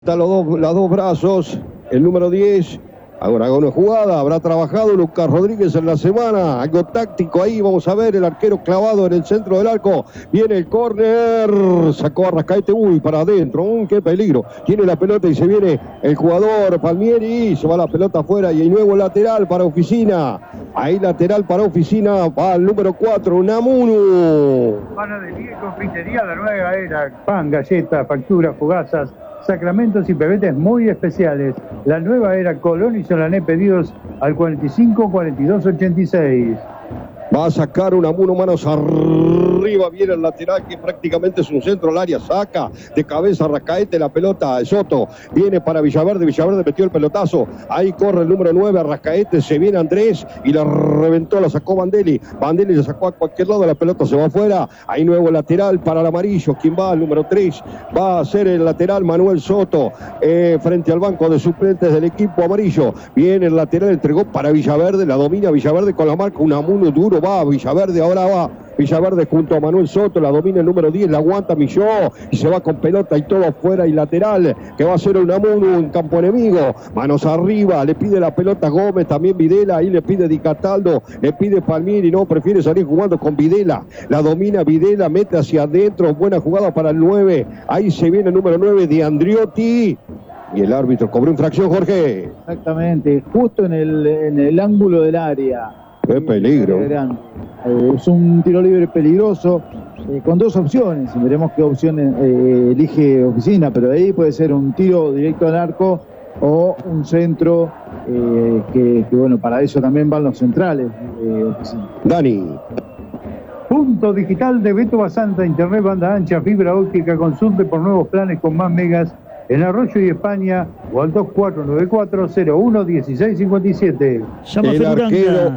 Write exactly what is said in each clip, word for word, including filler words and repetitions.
Están los dos, los dos brazos, el número diez, ahora haga una jugada, habrá trabajado Lucas Rodríguez en la semana, algo táctico ahí, vamos a ver el arquero clavado en el centro del arco, viene el córner, sacó a Rascaete, uy, para adentro, uy, qué peligro, tiene la pelota y se viene el jugador Palmieri, se va la pelota afuera y hay nuevo lateral para Oficina, ahí lateral para Oficina, va al número cuatro, Unamuno. Panadería y confitería La Nueva Era, pan, galletas, facturas, fugazas, sacramentos y pebetes muy especiales. La Nueva Era, Colón y Solané, pedidos al cuarenta y cinco, cuarenta y dos, ochenta y seis. Va a sacar Unamuno, manos arriba, viene el lateral que prácticamente es un centro al área, saca de cabeza Rascaete la pelota, Soto, viene para Villaverde, Villaverde metió el pelotazo, ahí corre el número nueve, Rascaete, se viene Andrés y la reventó, la sacó Bandelli, Bandelli la sacó a cualquier lado, la pelota se va afuera, ahí nuevo lateral para el amarillo, ¿quién va? El número tres, va a ser el lateral Manuel Soto, eh, frente al banco de suplentes del equipo amarillo, viene el lateral, entregó para Villaverde, la domina Villaverde con la marca, Unamuno duro, va Villaverde, ahora va Villaverde junto a Manuel Soto, la domina el número diez, la aguanta Milló y se va con pelota y todo afuera y lateral, que va a ser Unamuno en campo enemigo, manos arriba, le pide la pelota Gómez, también Videla, ahí le pide Di Cataldo, le pide Palmieri, no, prefiere salir jugando con Videla, la domina Videla, mete hacia adentro, buena jugada para el nueve, ahí se viene el número nueve de Andriotti. Y el árbitro cobró infracción, Jorge. Exactamente, justo en el, en el ángulo del área. ¡Qué peligro! Eh, es un tiro libre peligroso, eh, con dos opciones. Veremos qué opción eh, elige Oficina, pero ahí puede ser un tiro directo al arco o un centro, eh, que, que bueno, para eso también van los centrales de Oficina. Dani. Punto digital de Beto Basanta, internet, banda ancha, fibra óptica, consulte por nuevos planes con más megas en Arroyo y España o al dos cuatro nueve cuatro cero uno uno seis cinco siete. Llama Feruranga.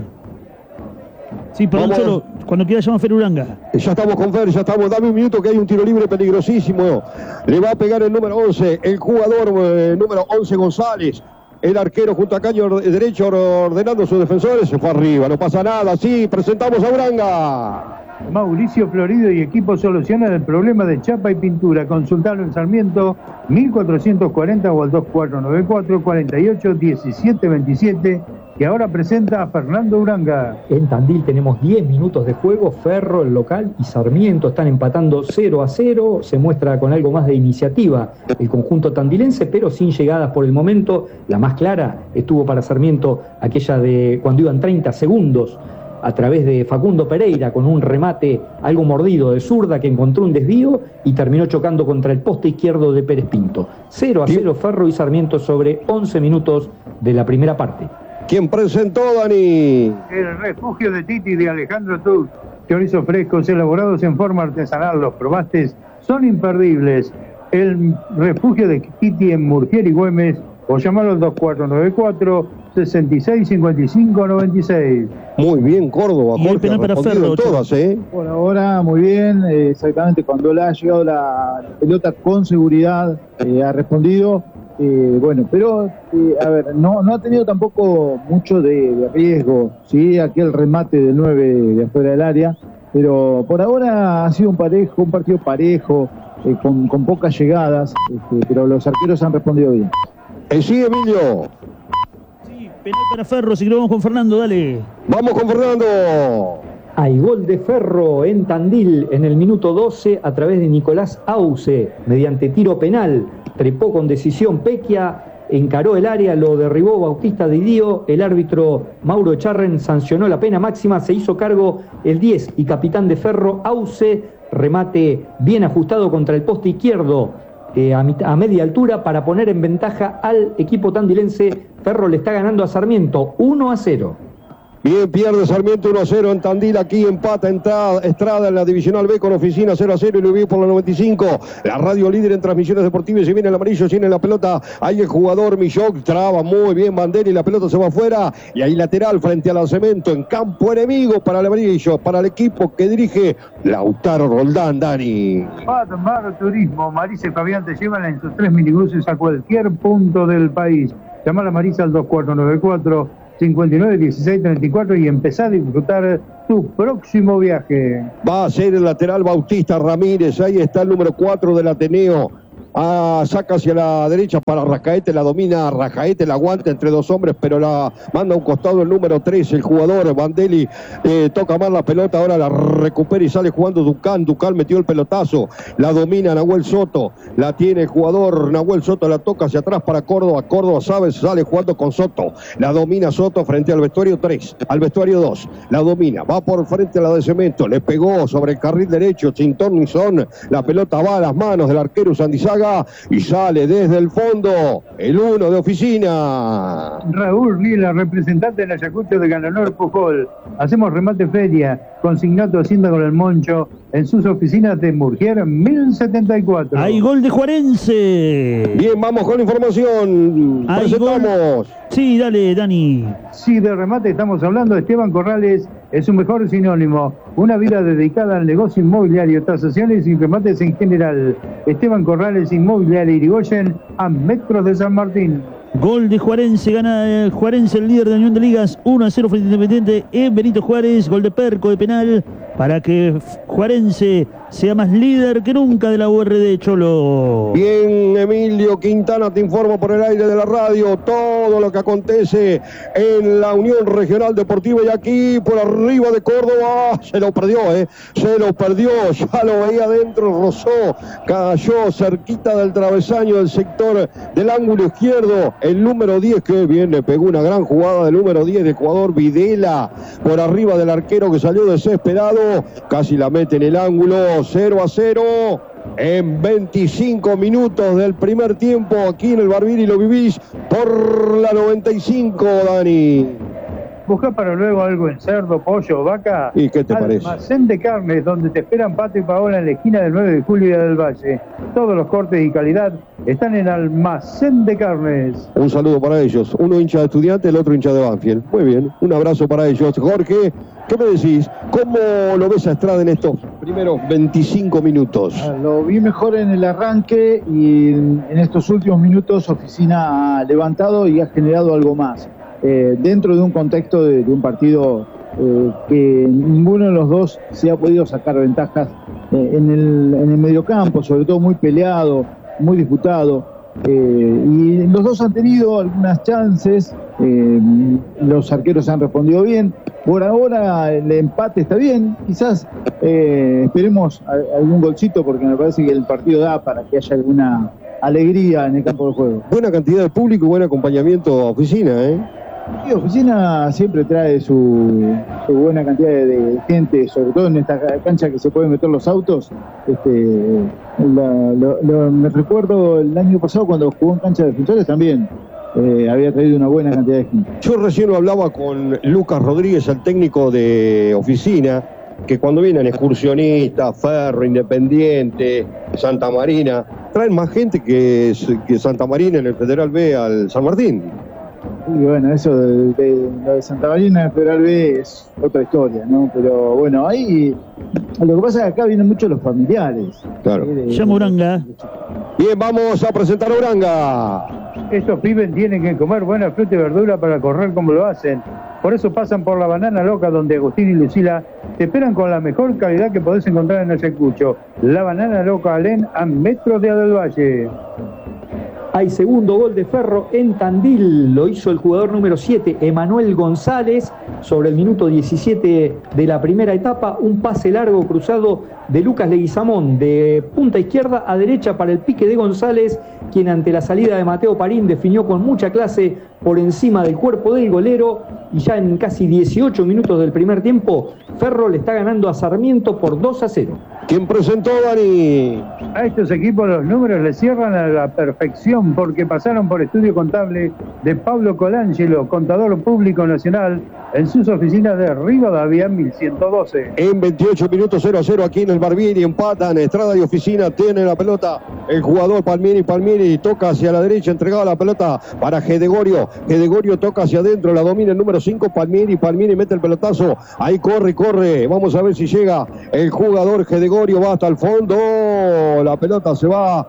Sí, perdón, Vamos. solo cuando quiera llama Feruranga. Ya estamos con Fer, ya estamos, dame un minuto que hay un tiro libre peligrosísimo. Le va a pegar el número once, el jugador eh, número once González. El arquero junto a Caño derecho ordenando a sus defensores, se fue arriba, no pasa nada. Sí, presentamos a Uranga. Mauricio Florido y equipo solucionan el problema de chapa y pintura. Consultalo en Sarmiento mil cuatrocientos cuarenta o al dos cuatro nueve cuatro, cuarenta y ocho, diecisiete veintisiete, que ahora presenta a Fernando Uranga. En Tandil tenemos diez minutos de juego, Ferro, el local, y Sarmiento están empatando cero a cero, se muestra con algo más de iniciativa el conjunto tandilense, pero sin llegadas por el momento. La más clara estuvo para Sarmiento aquella de cuando iban treinta segundos, a través de Facundo Pereira, con un remate algo mordido de zurda que encontró un desvío y terminó chocando contra el poste izquierdo de Pérez Pinto. cero a cero Ferro y Sarmiento sobre once minutos de la primera parte. ¿Quién presentó, Dani? El refugio de Titi de Alejandro Tux. Chorizos frescos elaborados en forma artesanal, los probaste, son imperdibles. El refugio de Titi en Murgier y Güemes, o llamarlo al dos cuatro nueve cuatro, sesenta y seis cincuenta y cinco noventa y seis. Muy bien, Córdoba, Y el penal para Ferro, todas, ¿eh? Por ahora, muy bien, eh, exactamente cuando le ha llegado la pelota con seguridad, eh, ha respondido. Eh, bueno, pero, eh, a ver, no, no ha tenido tampoco mucho de, de riesgo, ¿sí? Aquel remate del nueve de afuera del área, pero por ahora ha sido un parejo, un partido parejo, eh, con, con pocas llegadas, este, pero los arqueros han respondido bien. Eh, sí, Emilio. Sí, penal para Ferro, si vamos con Fernando, dale. Vamos con Fernando. Hay gol de Ferro en Tandil en el minuto doce a través de Nicolás Auce, mediante tiro penal. Trepó con decisión Pequia, encaró el área, lo derribó Bautista Didío, el árbitro Mauro Echarren sancionó la pena máxima, se hizo cargo el diez y capitán de Ferro, Auce, remate bien ajustado contra el poste izquierdo, eh, a, a media altura para poner en ventaja al equipo tandilense. Ferro le está ganando a Sarmiento uno a cero. Bien, pierde Sarmiento uno a cero en Tandil, aquí empata Entrada, Estrada en la Divisional B con Oficina cero a cero y lo vi por la noventa y cinco. La radio líder en transmisiones deportivas, y se viene el amarillo, tiene la pelota, ahí el jugador Millón, traba muy bien Bandera y la pelota se va afuera, y ahí lateral frente a la Cemento, en campo enemigo para el amarillo, para el equipo que dirige Lautaro Roldán, Dani. Mar Turismo, Marisa y Fabián te llevan en sus tres minibuses a cualquier punto del país. Llama a Marisa al dos cuatro nueve cuatro, cincuenta y nueve dieciséis treinta y cuatro y empezar a disfrutar tu próximo viaje. Va a ser el lateral Bautista Ramírez, ahí está el número cuatro del Ateneo. Ah, saca hacia la derecha para Rascaete, la domina Rascaete, la aguanta entre dos hombres, pero la manda a un costado el número tres, el jugador Bandelli, eh, toca más la pelota, ahora la recupera y sale jugando Ducán, Ducán metió el pelotazo, la domina Nahuel Soto, la tiene el jugador Nahuel Soto, la toca hacia atrás para Córdoba, Córdoba sabe, sale jugando con Soto, la domina Soto frente al vestuario tres, al vestuario dos, la domina, va por frente a la de Cemento, le pegó sobre el carril derecho, sin ton ni son, la pelota va a las manos del arquero Sandizaga, y sale desde el fondo el uno de Oficina. Raúl Riela, representante del Ayacucho de Ganador Pujol. Hacemos remate feria, consignato Hacienda con el Moncho en sus oficinas de Murgier mil setenta y cuatro. Hay gol de Juarense. Bien, vamos con la información. Hay Presentamos. Gol. Sí, dale, Dani. Sí, de remate estamos hablando. Esteban Corrales es su mejor sinónimo. Una vida dedicada al negocio inmobiliario, tasaciones y remates en general. Esteban Corrales, Inmobiliaria Irigoyen, a metros de San Martín. Gol de Juarense, gana Juarense, el líder de la Unión de Ligas, uno a cero frente a Independiente en Benito Juárez. Gol de Perco de penal para que Juarense sea más líder que nunca de la U R D Cholo. Bien, Emilio Quintana, te informo por el aire de la radio todo lo que acontece en la Unión Regional Deportiva, y aquí por arriba de Córdoba se lo perdió, eh, se lo perdió, ya lo veía adentro, rozó, cayó cerquita del travesaño del sector del ángulo izquierdo, el número diez, que bien le pegó una gran jugada del número diez de Ecuador, Videla, por arriba del arquero que salió desesperado, casi la mete en el ángulo. Cero a cero en veinticinco minutos del primer tiempo aquí en el Barbiri, lo vivís por la noventa y cinco, Dani. Busca para luego algo en cerdo, pollo o vaca. ¿Y qué te parece? Almacén de carnes, donde te esperan Pato y Paola en la esquina del nueve de julio y del Valle. Todos los cortes y calidad están en Almacén de Carnes. Un saludo para ellos. Uno hincha de Estudiantes, el otro hincha de Banfield. Muy bien, un abrazo para ellos. Jorge, ¿qué me decís? ¿Cómo lo ves a Estrada en estos primeros veinticinco minutos? Lo vi mejor en el arranque y en estos últimos minutos Oficina ha levantado y ha generado algo más. Eh, dentro de un contexto de, de un partido eh, que ninguno de los dos se ha podido sacar ventajas eh, en, el, en el mediocampo, sobre todo muy peleado, muy disputado. Eh, y los dos han tenido algunas chances, eh, los arqueros han respondido bien. Por ahora el empate está bien, quizás eh, esperemos a, algún golcito, porque me parece que el partido da para que haya alguna alegría en el campo de juego. Buena cantidad de público y buen acompañamiento a Oficina, ¿eh? Sí, Oficina siempre trae su, su buena cantidad de, de gente, sobre todo en esta cancha que se pueden meter los autos. Este, la, lo, lo, me recuerdo el año pasado cuando jugó en cancha de Defensores también. Eh, había traído una buena cantidad de gente. Yo recién hablaba con Lucas Rodríguez, el técnico de Oficina, que cuando vienen excursionistas, Ferro, Independiente, Santa Marina, traen más gente que, que Santa Marina en el Federal B al San Martín. Y bueno, eso de, de, lo de Santa Marina en el Federal B es otra historia, ¿no? Pero bueno, ahí lo que pasa es que acá vienen muchos los familiares. Claro. ¿eh? De, Llama Uranga. Bien, vamos a presentar a Uranga. Estos pibes tienen que comer buena fruta y verdura para correr como lo hacen. Por eso pasan por la Banana Loca, donde Agustín y Lucila te esperan con la mejor calidad que podés encontrar en Ayacucho. La Banana Loca Alén, a metros de Del Valle. Hay segundo gol de Ferro en Tandil, lo hizo el jugador número siete, Emanuel González, sobre el minuto diecisiete de la primera etapa, un pase largo cruzado de Lucas Leguizamón, de punta izquierda a derecha para el pique de González, quien ante la salida de Mateo Parín definió con mucha clase por encima del cuerpo del golero, y ya en casi dieciocho minutos del primer tiempo, Ferro le está ganando a Sarmiento por dos a cero. ¿Quién presentó, Dani? A estos equipos los números les cierran a la perfección, porque pasaron por estudio contable de Pablo Colangelo, contador público nacional, en sus oficinas de Rivadavia mil ciento doce. En veintiocho minutos, cero a cero aquí en el Barbiri, empatan Estrada y Oficina, tiene la pelota el jugador Palmieri, Palmieri toca hacia la derecha, entregada la pelota para Gedegorio, Gedegorio toca hacia adentro, la domina el número cinco, Palmieri, Palmieri mete el pelotazo, ahí corre, corre, vamos a ver si llega el jugador Gedegorio, va hasta el fondo, la pelota se va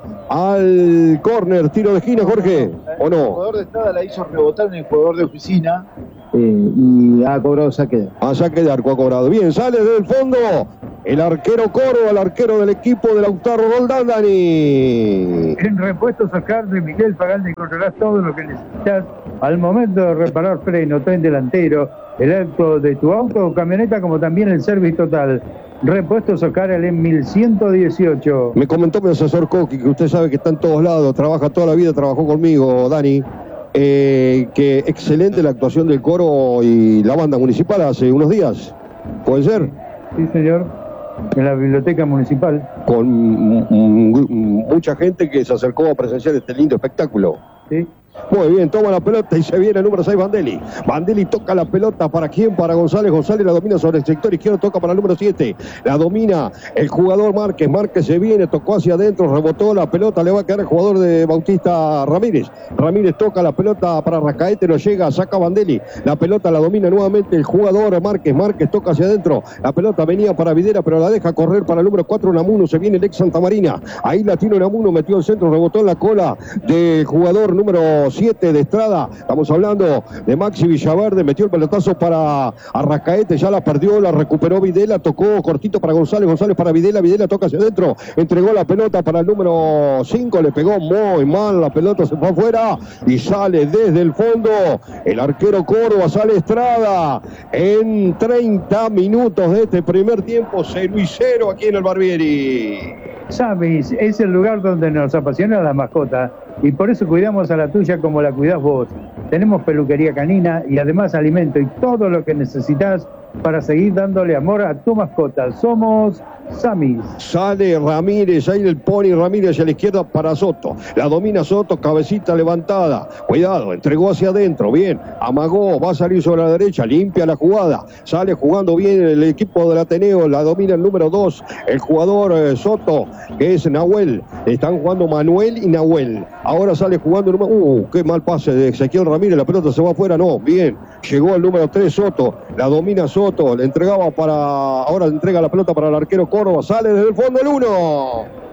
al córner, tiro de esquina, Jorge, ¿o no? El jugador de Estrada la hizo rebotar en el jugador de Oficina eh, y ha cobrado saque de arco. A saque de arco ha cobrado, bien, sale del fondo, el arquero Córdoba, el arquero del equipo de Lautaro Roldán, Dani. En Repuestos Oscar de Miguel Fagaldi encontrarás todo lo que necesitas al momento de reparar freno, tren delantero, el auto de tu auto o camioneta, como también el servicio total. Repuestos Oscar en mil ciento dieciocho. Me comentó mi asesor Coqui, que usted sabe que está en todos lados, trabaja toda la vida, trabajó conmigo, Dani. Eh, que excelente la actuación del coro y la banda municipal hace unos días. ¿Puede ser? Sí, señor. En la biblioteca municipal. Con mucha gente que se acercó a presenciar este lindo espectáculo. Sí. Muy bien, toma la pelota y se viene el número seis, Bandelli. Bandelli toca la pelota, ¿para quién? Para González. González la domina sobre el sector izquierdo, toca para el número siete. La domina el jugador Márquez. Márquez se viene, tocó hacia adentro, rebotó la pelota, le va a quedar el jugador de Bautista Ramírez. Ramírez toca la pelota para Rascaete, no llega, saca Bandelli. La pelota la domina nuevamente el jugador Márquez. Márquez toca hacia adentro. La pelota venía para Videla, pero la deja correr para el número cuatro, Namuno. Se viene el ex Santa Marina. Ahí la tiene Namuno, metió el centro, rebotó en la cola del jugador número siete de Estrada. Estamos hablando de Maxi Villaverde, metió el pelotazo para Arrascaete, ya la perdió, la recuperó Videla, tocó cortito para González, González para Videla, Videla toca hacia adentro, entregó la pelota para el número cinco, le pegó muy mal, la pelota se fue afuera y sale desde el fondo el arquero Córdoba, sale Estrada en treinta minutos de este primer tiempo, cero y cero aquí en el Barbieri. Samis es el lugar donde nos apasiona la mascota y por eso cuidamos a la tuya como la cuidás vos. Tenemos peluquería canina y además alimento y todo lo que necesitas para seguir dándole amor a tu mascota. Somos Samis. Sale Ramírez, ahí el Pony Ramírez a la izquierda para Soto. La domina Soto, cabecita levantada. Cuidado, entregó hacia adentro, bien. Amagó, va a salir sobre la derecha, limpia la jugada. Sale jugando bien el equipo del Ateneo, la domina el número dos, el jugador eh, Soto, que es Nahuel. Están jugando Manuel y Nahuel. Ahora sale jugando el número... Uh, qué mal pase de Ezequiel Ramírez, la pelota se va afuera, no, bien. Llegó el número tres, Soto, la domina Soto, le entregaba para... Ahora le entrega la pelota para el arquero Córdoba, sale desde el fondo el uno.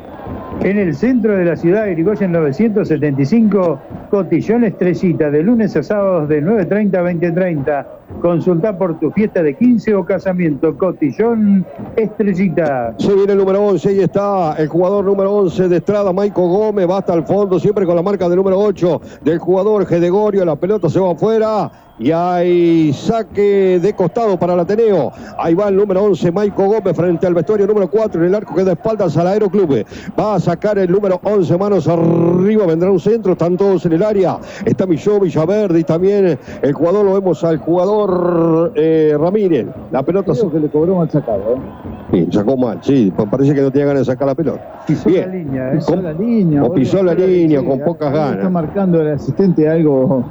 En el centro de la ciudad, Irigoyen novecientos setenta y cinco, Cotillón Estrellita, de lunes a sábados de nueve treinta a veinte treinta. Consulta por tu fiesta de quince o casamiento, Cotillón Estrellita. Se viene el número once, ahí está el jugador número once de Estrada, Maico Gómez, va hasta el fondo, siempre con la marca del número ocho del jugador Gedegorio, la pelota se va afuera. Y hay saque de costado para el Ateneo. Ahí va el número once, Maico Gómez, frente al vestuario número cuatro, en el arco que da espaldas al Aeroclub. Va a sacar el número once, manos arriba, vendrá un centro, están todos en el área. Está Milló, Villaverde y también el jugador, lo vemos al jugador eh, Ramírez. La pelota... Creo que le cobró mal sacado, ¿eh? Sí, sacó mal, sí, parece que no tenía ganas de sacar la pelota. Pisó Bien. la línea, ¿eh? Pisó la línea. O pisó la línea con pocas ganas. Está marcando el asistente algo...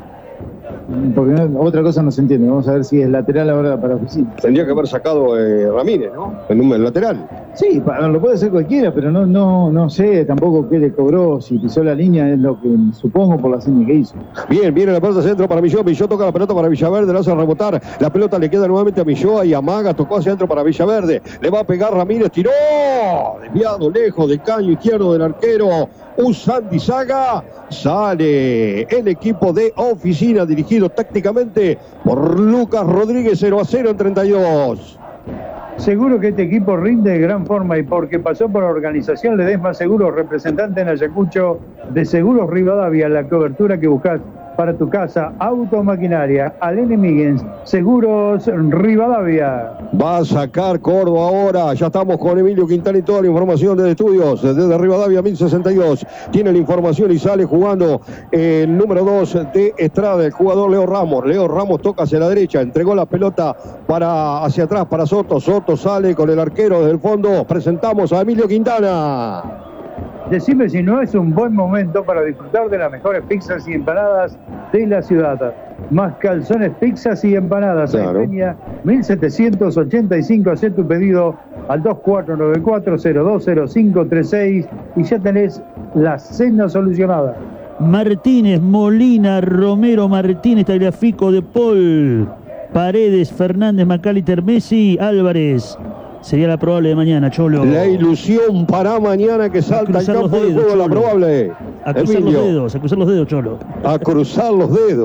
Porque no, otra cosa no se entiende. Vamos a ver si es lateral ahora para oficina. Tendría que haber sacado eh, Ramírez, ¿no? El número lateral. Sí, para, lo puede hacer cualquiera, pero no no no sé tampoco qué le cobró, si pisó la línea, es lo que supongo por la seña que hizo. Bien, viene la pelota centro para Milló, Milló toca la pelota para Villaverde, la hace rebotar, la pelota le queda nuevamente a Milló y amaga, tocó hacia adentro para Villaverde, le va a pegar Ramírez, tiró, desviado lejos del caño izquierdo del arquero Usandi Saga, sale el equipo de oficina dirigido tácticamente por Lucas Rodríguez, cero a cero en treinta y dos. Seguro que este equipo rinde de gran forma y porque pasó por Organización Ledesma Seguros, representante en Ayacucho de Seguros Rivadavia, la cobertura que buscas para tu casa, auto o maquinaria. Alene Miguens, Seguros Rivadavia. Va a sacar Córdoba ahora, ya estamos con Emilio Quintana y toda la información de estudios desde Rivadavia mil sesenta y dos. Tiene la información y sale jugando el número dos de Estrada, el jugador Leo Ramos. Leo Ramos toca hacia la derecha, entregó la pelota para hacia atrás para Soto. Soto sale con el arquero desde el fondo. Presentamos a Emilio Quintana. Decime si no es un buen momento para disfrutar de las mejores pizzas y empanadas de la ciudad. Más calzones, pizzas y empanadas. Claro. Peña mil setecientos ochenta y cinco. Hacé tu pedido al dos cuatro nueve cuatro cero dos cero cinco tres seis y ya tenés la cena solucionada. Martínez, Molina, Romero, Martínez, Tagliafico, De Paul, Paredes, Fernández, Macaliter, Messi, Álvarez. Sería la probable de mañana, Cholo. La ilusión para mañana que salta al campo de juego, la probable. A cruzar Emilio. los dedos, a cruzar los dedos, Cholo. A cruzar los dedos.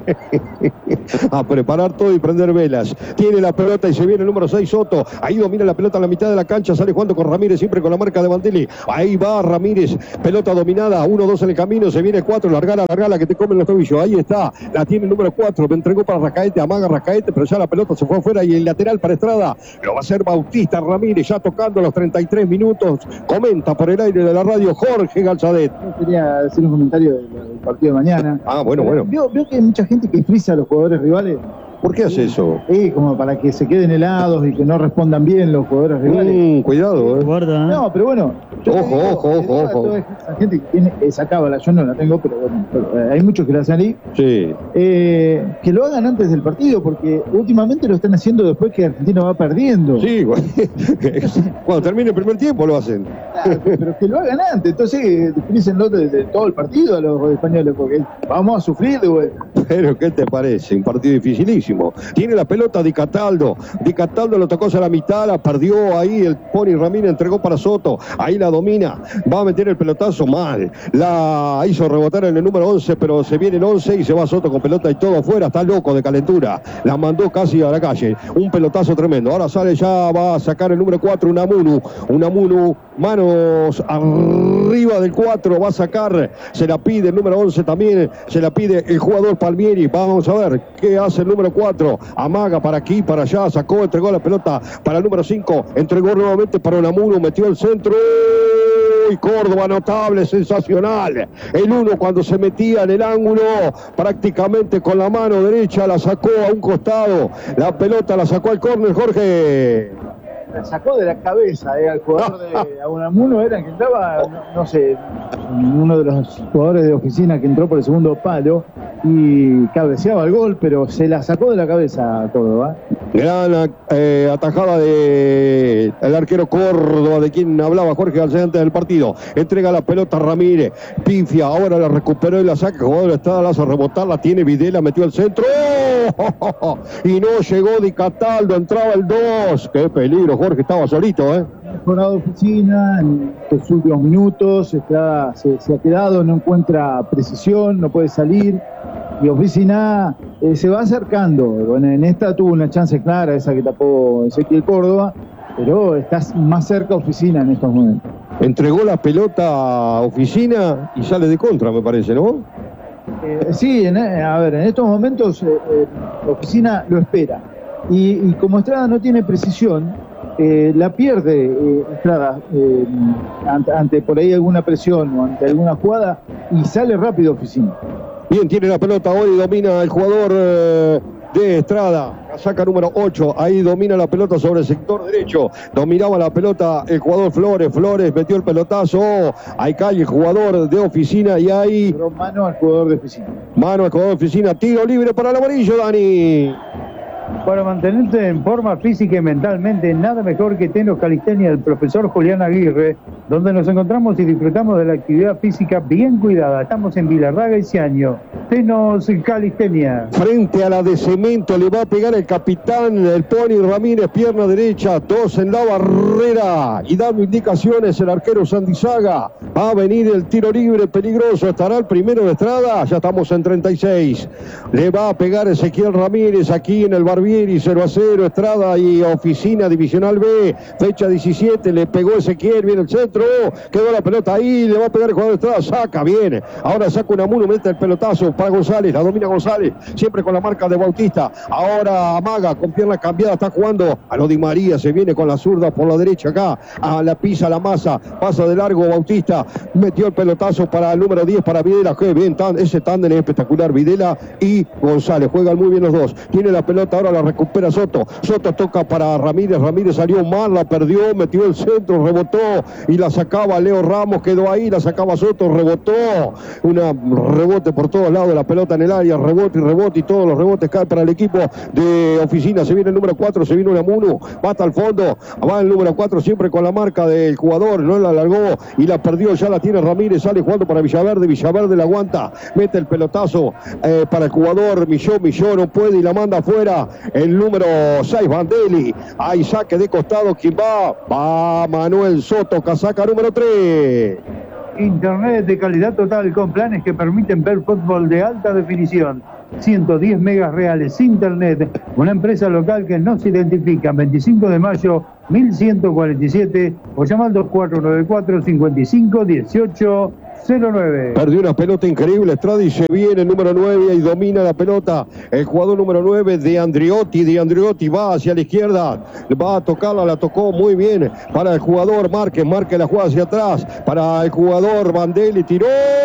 A preparar todo y prender velas. Tiene la pelota y se viene el número seis, Soto. Ahí domina la pelota en la mitad de la cancha. Sale jugando con Ramírez, siempre con la marca de Bandelli. Ahí va Ramírez. Pelota dominada. uno dos en el camino. Se viene cuatro. Largala, largala, que te comen los tobillos. Ahí está. La tiene el número cuatro. Me entregó para Rascaete. Amaga Rascaete, pero ya la pelota se fue afuera. Y el lateral para Estrada lo va a hacer Bautista Ramírez. Ya tocando los treinta y tres minutos. Comenta por el aire de la radio Jorge Galzadet. Yo quería hacer un comentario del, del partido de mañana. Ah, bueno, bueno. Veo, veo que hay mucha gente que frisa a los jugadores rivales. ¿Por qué hace eso? Sí, como para que se queden helados y que no respondan bien los jugadores rivales. Mm, cuidado, eh. Guarda, ¿eh? No, pero bueno. yo te Ojo, digo, ojo, te ojo, digo a ojo. toda esa gente que tiene esa cábala, yo no la tengo, pero bueno, pero, eh, hay muchos que la hacen ahí. Sí. Eh, que lo hagan antes del partido, porque últimamente lo están haciendo después que Argentina va perdiendo. Sí, güey. Cuando termine el primer tiempo lo hacen. Claro, pero que lo hagan antes, entonces frícenlo de, de todo el partido a los españoles, porque vamos a sufrir de vuelta. Pero, ¿qué te parece? Un partido dificilísimo. Tiene la pelota Di Cataldo. Di Cataldo lo tocó hacia la mitad, la perdió ahí. El Pony Ramírez entregó para Soto. Ahí la domina. Va a meter el pelotazo mal. La hizo rebotar en el número once, pero se viene el once y se va Soto con pelota y todo afuera. Está loco de calentura. La mandó casi a la calle. Un pelotazo tremendo. Ahora sale, ya va a sacar el número cuatro, Unamuno. Unamuno, manos arriba del cuatro. Va a sacar. Se la pide el número once también. Se la pide el jugador Palmieri. Vamos a ver qué hace el número cuatro. Amaga para aquí, para allá. Sacó, entregó la pelota para el número cinco. Entregó nuevamente para Unamuno. Metió el centro. Y Córdoba, notable, sensacional. El uno cuando se metía en el ángulo, prácticamente con la mano derecha la sacó a un costado. La pelota la sacó al córner, Jorge. La sacó de la cabeza, eh, al jugador de Unamuno, era que entraba, no, no sé, uno de los jugadores de oficina que entró por el segundo palo y cabeceaba el gol, pero se la sacó de la cabeza a Córdoba. Gran eh, atajada de el arquero Córdoba, de quien hablaba Jorge Galzadet antes del partido. Entrega la pelota a Ramírez, pifia, ahora la recuperó y la saca. El jugador está, la hace rebotar, la tiene Videla, metió el centro. ¡Oh! Y no llegó Di Cataldo, entraba el dos. Qué peligro, Jorge, estaba solito, ¿eh? Mejorado Oficina en los últimos minutos, está, se, se ha quedado, no encuentra precisión, no puede salir. Y Oficina eh, se va acercando. Bueno, en esta tuvo una chance clara, esa que tapó Ezequiel Córdoba, pero está más cerca Oficina en estos momentos. Entregó la pelota a Oficina y sale de contra, me parece, ¿no? Eh, sí, en, a ver, en estos momentos eh, eh, Oficina lo espera. Y, y como Estrada no tiene precisión, eh, la pierde eh, Estrada eh, ante, ante por ahí alguna presión o ante alguna jugada y sale rápido Oficina. Bien, tiene la pelota hoy, domina el jugador eh, de Estrada, saca número ocho, ahí domina la pelota sobre el sector derecho, dominaba la pelota el jugador Flores, Flores metió el pelotazo, ahí cae el jugador de Oficina y ahí... Pero mano al jugador de Oficina. Mano al jugador de Oficina, tiro libre para el amarillo, Dani. Para mantenerte en forma física y mentalmente, nada mejor que Tenos Calistenia del profesor Julián Aguirre, donde nos encontramos y disfrutamos de la actividad física bien cuidada. Estamos en Vilarraga y Ciaño. Tenos Calistenia. Frente a la de Cemento le va a pegar el capitán, el Pony Ramírez, pierna derecha, dos en la barrera y dando indicaciones el arquero Sandizaga. Va a venir el tiro libre peligroso, estará el primero de Estrada, ya estamos en treinta y seis. Le va a pegar Ezequiel Ramírez aquí en el Barbieri, cero a cero, Estrada y Oficina Divisional B, fecha diecisiete, le pegó Ezequiel, viene el centro, quedó la pelota ahí, le va a pegar el jugador de Estrada, saca, viene, ahora saca Unamuno, mete el pelotazo para González, la domina González, siempre con la marca de Bautista, ahora Amaga, con pierna cambiada, está jugando a lo Di María, se viene con la zurda por la derecha acá, a la pisa la masa, pasa de largo Bautista, metió el pelotazo para el número diez, para Videla, que bien, tan, ese tándem es espectacular, Videla y González, juegan muy bien los dos, tiene la pelota, ahora la recupera Soto, Soto toca para Ramírez, Ramírez salió mal, la perdió, metió el centro, rebotó y la sacaba Leo Ramos, quedó ahí, la sacaba Soto, rebotó, una rebote por todos lados de la pelota en el área, rebote y rebote y todos los rebotes caen para el equipo de Oficina, se viene el número cuatro, se viene Unamuno, va hasta el fondo, va el número cuatro siempre con la marca del jugador, no la alargó y la perdió, ya la tiene Ramírez, sale jugando para Villaverde, Villaverde la aguanta, mete el pelotazo eh, para el jugador Millón, Millón no puede y la manda afuera, el número seis, Bandelli, hay saque de costado, quien va, va Manuel Soto, casaca número tres. Internet de calidad total con planes que permiten ver fútbol de alta definición. ciento diez megas reales. Internet, una empresa local que nos identifica. veinticinco de mayo, mil ciento cuarenta y siete, o llama al dos cuatro nueve cuatro, cinco cinco, uno ocho cero nueve. Perdió una pelota increíble Estrada y se viene el número nueve y domina la pelota. El jugador número nueve de Andriotti. De Andriotti va hacia la izquierda. Va a tocarla, la tocó muy bien para el jugador Márquez. Márquez la juega hacia atrás. Para el jugador Bandelli. Tiró.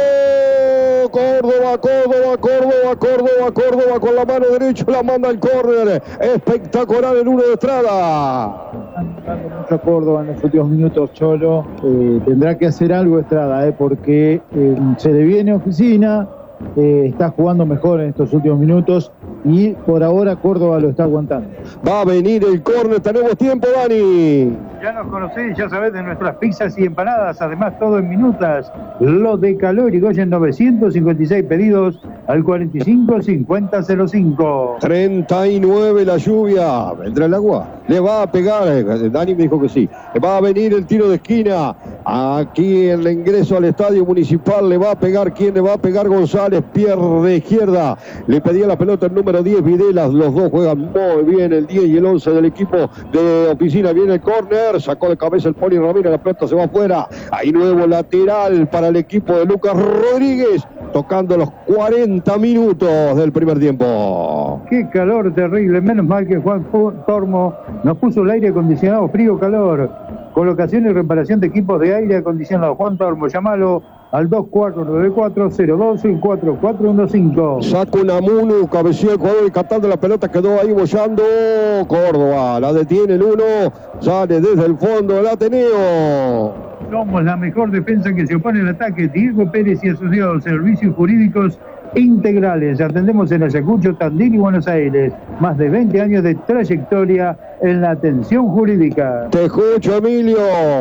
Córdoba, Córdoba, Córdoba, Córdoba, Córdoba con la mano derecha la manda al córner. Espectacular el uno de Estrada. Mucho Córdoba en los últimos minutos, Cholo. Eh, tendrá que hacer algo Estrada, eh, porque eh, se le viene Oficina, eh, está jugando mejor en estos últimos minutos y por ahora Córdoba lo está aguantando. Va a venir el córner, tenemos tiempo, Dani. Ya nos conocéis, ya sabés de nuestras pizzas y empanadas, además todo en minutas. Lo de Calor y Goyen, novecientos cincuenta y seis pedidos al cuarenta y cinco cincuenta cero cinco. treinta y nueve la lluvia, vendrá el agua, le va a pegar, Dani me dijo que sí, va a venir el tiro de esquina, aquí en el ingreso al estadio municipal, le va a pegar, ¿quién le va a pegar? González, pierde izquierda, le pedía la pelota el número diez, Videlas, los dos juegan muy bien, el diez y el once del equipo de Oficina, viene el córner, sacó de cabeza el Poli Ramírez, la pelota se va afuera, ahí nuevo lateral para el equipo de Lucas Rodríguez, tocando los cuarenta minutos del primer tiempo. Qué calor terrible, menos mal que Juan Tormo nos puso el aire acondicionado, frío, calor. Colocación y reparación de equipos de aire acondicionado. Juan Tormo, llámalo al dos cuatro nueve cuatro, cero dos, cuatro cuatro uno cinco. Saca una Munu, cabeceó el jugador y captando la pelota, quedó ahí bollando. Córdoba, la detiene el uno, sale desde el fondo del Ateneo. Somos la mejor defensa que se opone al ataque. Diego Pérez y asociados, servicios jurídicos integrales. Atendemos en Ayacucho, Tandil y Buenos Aires. Más de veinte años de trayectoria en la atención jurídica. Te escucho, Emilio.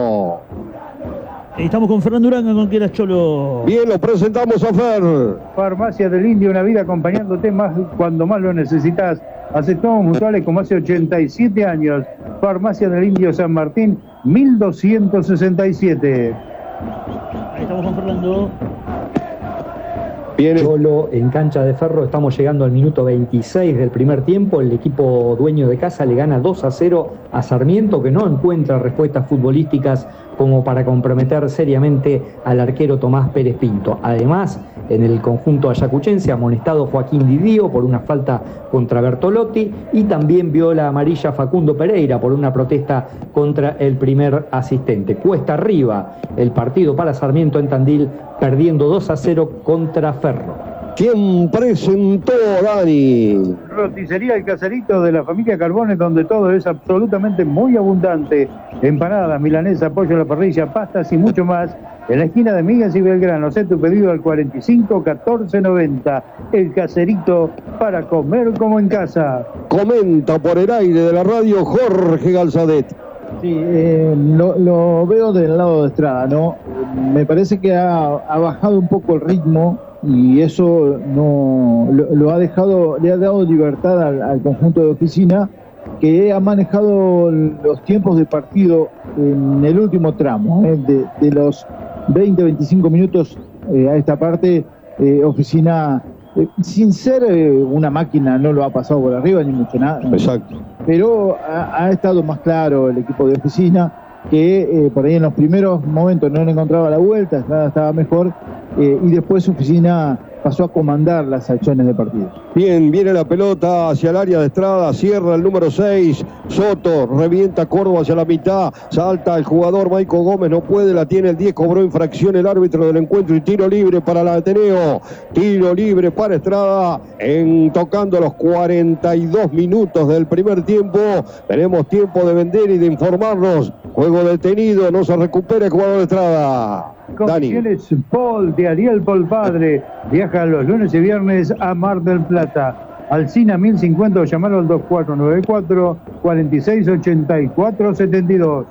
Estamos con Fernando Uranga, con quieras, Cholo. Bien, lo presentamos a Fer. Farmacia del Indio, una vida acompañándote más cuando más lo necesitas. Aceptamos mutuales como hace ochenta y siete años. Farmacia del Indio San Martín, mil doscientos sesenta y siete. Ahí estamos con Fernando. Viene. Cholo en cancha de Ferro, estamos llegando al minuto veintiséis del primer tiempo, el equipo dueño de casa le gana dos a cero a Sarmiento, que no encuentra respuestas futbolísticas como para comprometer seriamente al arquero Tomás Pérez Pinto. Además, en el conjunto ayacuchense, amonestado Joaquín Didío por una falta contra Bertolotti y también vio la amarilla Facundo Pereira por una protesta contra el primer asistente. Cuesta arriba el partido para Sarmiento en Tandil, perdiendo dos a cero contra Ferro. ¿Quién presentó, Dani? Roticería El Caserito de la familia Carbones, donde todo es absolutamente muy abundante. Empanadas, milanesa, pollo a la parrilla, pastas y mucho más. En la esquina de Migas y Belgrano, haz tu pedido al cuarenta y cinco catorce noventa. El Caserito, para comer como en casa. Comenta por el aire de la radio Jorge Galzadet. Sí, eh, lo, lo veo del lado de Estrada, ¿no? Me parece que ha, ha bajado un poco el ritmo y eso no lo, lo ha dejado, le ha dado libertad al, al conjunto de Oficina, que ha manejado los tiempos de partido en el último tramo, ¿eh? de, de los veinte a veinticinco minutos eh, a esta parte, eh, Oficina, eh, sin ser eh, una máquina, no lo ha pasado por arriba ni mucho nada. Exacto. Pero ha, ha estado más claro el equipo de Oficina, que eh, por ahí en los primeros momentos no le encontraba la vuelta, estaba, estaba mejor, eh, y después Oficina pasó a comandar las acciones de partido. Bien, viene la pelota hacia el área de Estrada, cierra el número seis, Soto, revienta Córdoba hacia la mitad, salta el jugador Maico Gómez, no puede, la tiene el diez, cobró infracción el árbitro del encuentro y tiro libre para el Ateneo, tiro libre para Estrada, en tocando los cuarenta y dos minutos del primer tiempo, tenemos tiempo de vender y de informarnos, juego detenido, no se recupera el jugador de Estrada. Condiciones Paul de Ariel Paul Padre. Viaja los lunes y viernes a Mar del Plata. Alcina mil cincuenta o llamarlo al dos cuatro nueve cuatro, cuarenta y seis ochenta y cuatro setenta y dos.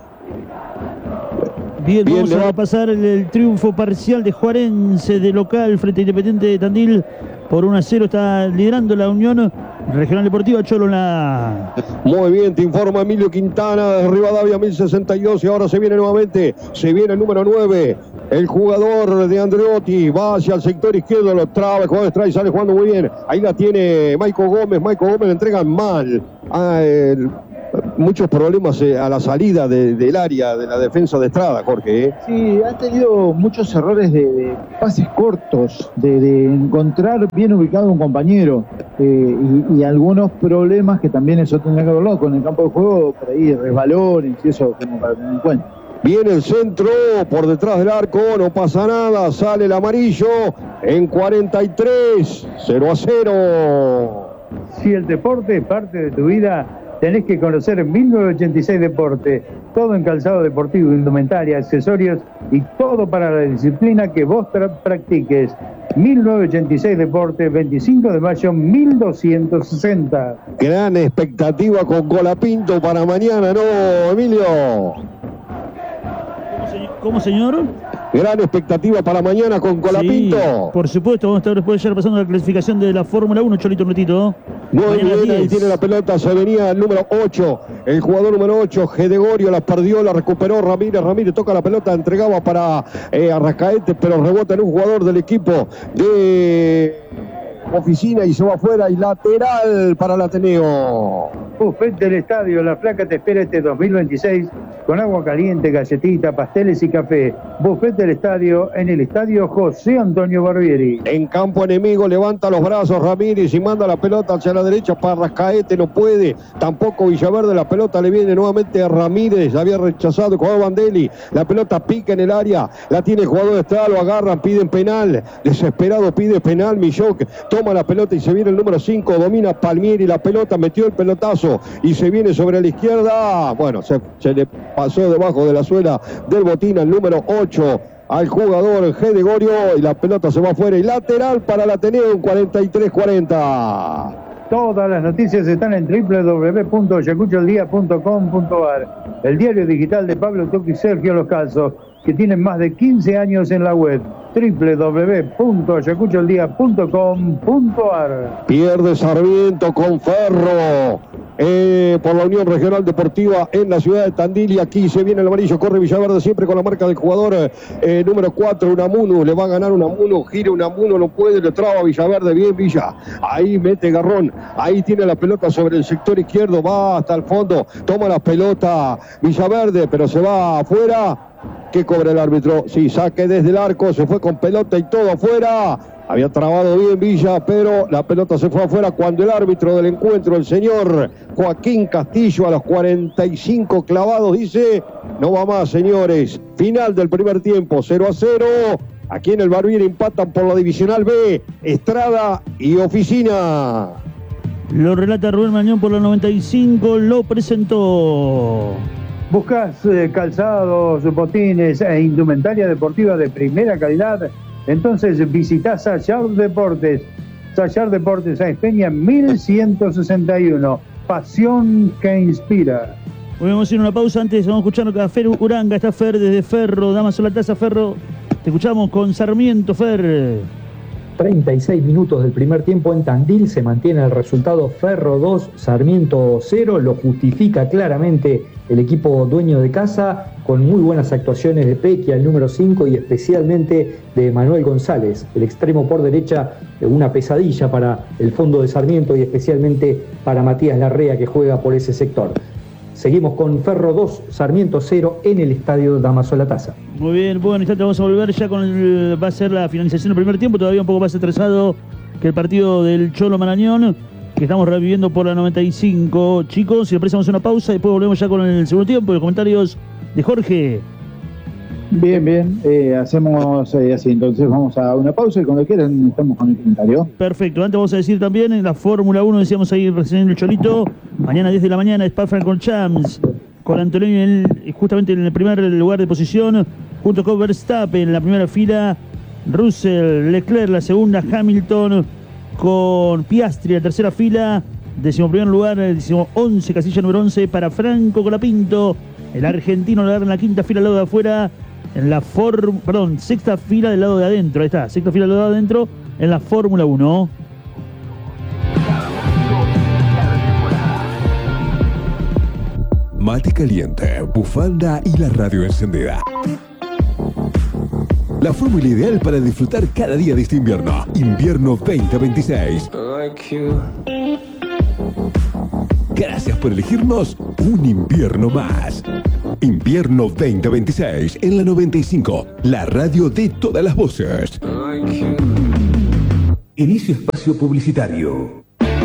Bien, Bien, vamos a pasar el, el triunfo parcial de Juarense de local frente a Independiente de Tandil por uno a cero. Está liderando la Unión Regional Deportiva Cholo en la... Muy bien, te informa Emilio Quintana de Rivadavia mil sesenta y dos y ahora se viene nuevamente, se viene el número nueve. El jugador de Andreotti va hacia el sector izquierdo, lo traba, el jugador extrae, sale jugando muy bien. Ahí la tiene Maico Gómez, Maico Gómez le entrega mal. Ah, el, muchos problemas eh, a la salida de, del área de la defensa de Estrada, Jorge. ¿eh? Sí, ha tenido muchos errores de, de pases cortos, de, de encontrar bien ubicado un compañero eh, y, y algunos problemas que también eso tendría que verlo con el campo de juego, por ahí resbalones y eso como para tener en cuenta. Viene el centro por detrás del arco, no pasa nada, sale el amarillo en cuarenta y tres, cero a cero. Si el deporte es parte de tu vida, tenés que conocer mil novecientos ochenta y seis Deporte, todo en calzado deportivo, indumentaria, accesorios y todo para la disciplina que vos practiques. mil novecientos ochenta y seis Deporte, veinticinco de mayo mil doscientos sesenta. Gran expectativa con Colapinto para mañana, ¿no, Emilio? ¿Cómo, señor? Gran expectativa para mañana con Colapinto. Sí, por supuesto, vamos a estar después ya repasando la clasificación de la Fórmula uno, Cholito Retito. Muy bien, ahí tiene la pelota, se venía el número ocho, el jugador número ocho, Gedegorio, la perdió, la recuperó Ramírez, Ramírez toca la pelota, entregaba para eh, Arrascaete, pero rebota en un jugador del equipo de Oficina y se va afuera y lateral para el Ateneo. Buffet del Estadio, la placa te espera este dos mil veintiséis con agua caliente, galletita, pasteles y café. Buffet del Estadio en el Estadio José Antonio Barbieri. En campo enemigo levanta los brazos Ramírez y manda la pelota hacia la derecha para Arrascaete, no puede, tampoco Villaverde, la pelota le viene nuevamente a Ramírez, había rechazado el jugador Bandelli, la pelota pica en el área, la tiene el jugador de Estrada, lo agarran, piden penal, desesperado pide penal, Milloc toma la pelota y se viene el número cinco, domina Palmieri, la pelota, metió el pelotazo y se viene sobre la izquierda, bueno, se, se le pasó debajo de la suela del botín al número ocho, al jugador Gedegorio, y la pelota se va afuera y lateral para el Ateneo en cuarenta y tres cuarenta. Todas las noticias están en doble u doble u doble u punto ayacucho el día punto com punto ar, el diario digital de Pablo Tuqui y Sergio Los Calzos, que tienen más de quince años en la web. doble u doble u doble u punto ayacucho el día punto com punto ar. Pierde Sarmiento con Ferro eh, por la Unión Regional Deportiva en la ciudad de Tandil, y aquí se viene el amarillo, corre Villaverde siempre con la marca del jugador eh, número cuatro, Unamuno, le va a ganar Unamuno, gira Unamuno, no puede, le traba Villaverde, bien Villa, ahí mete Garrón, ahí tiene la pelota sobre el sector izquierdo, va hasta el fondo, toma la pelota Villaverde, pero se va afuera. ¿Qué cobra el árbitro? Sí, saque desde el arco, se fue con pelota y todo afuera. Había trabado bien Villa, pero la pelota se fue afuera cuando el árbitro del encuentro, el señor Joaquín Castillo, a los cuarenta y cinco clavados, dice: no va más, señores. Final del primer tiempo, cero a cero. Aquí en el Barbieri empatan por la Divisional B, Estrada y Oficina. Lo relata Rubén Mañón por la noventa y cinco, lo presentó. ¿Buscas eh, calzados, botines e indumentaria deportiva de primera calidad? Entonces visita Sayar Deportes. Sayar Deportes, a Peña mil ciento sesenta y uno. Pasión que inspira. Hoy vamos a ir a una pausa. Antes vamos a escuchar a Fer Uranga. Está Fer desde Ferro. Damaso la taza, Ferro. Te escuchamos con Sarmiento, Fer. treinta y seis minutos del primer tiempo en Tandil, se mantiene el resultado Ferro dos, Sarmiento cero, lo justifica claramente el equipo dueño de casa, con muy buenas actuaciones de Pequia, el número cinco, y especialmente de Manuel González, el extremo por derecha, una pesadilla para el fondo de Sarmiento y especialmente para Matías Larrea, que juega por ese sector. Seguimos con Ferro dos, Sarmiento cero en el estadio Damaso La Taza. Muy bien, bueno, instante vamos a volver ya con el, va a ser la finalización del primer tiempo, todavía un poco más estresado que el partido del Cholo Marañón, que estamos reviviendo por la noventa y cinco, chicos, y después hacemos una pausa y después volvemos ya con el segundo tiempo y los comentarios de Jorge. Bien, bien, eh, hacemos eh, así, entonces vamos a una pausa y cuando quieran estamos con el comentario. Perfecto, antes vamos a decir también en la Fórmula uno, decíamos ahí recién el Cholito, mañana diez de la mañana Spa-Francorchamps, con Antonio en el, justamente en el primer lugar de posición, junto con Verstappen en la primera fila, Russell, Leclerc la segunda, Hamilton con Piastri en la tercera fila, décimo primer lugar, décimo once, casilla número once para Franco Colapinto, el argentino lo agarra en la quinta fila al lado de afuera, en la form, perdón, sexta fila del lado de adentro, ahí está, sexta fila del lado de adentro en la Fórmula uno. Mate caliente, bufanda y la radio encendida. la fórmula ideal para disfrutar cada día de este invierno. Invierno veinte veintiséis. Gracias por elegirnos un invierno más. Invierno veinte veintiséis en la noventa y cinco, la radio de todas las voces. Inicio espacio publicitario.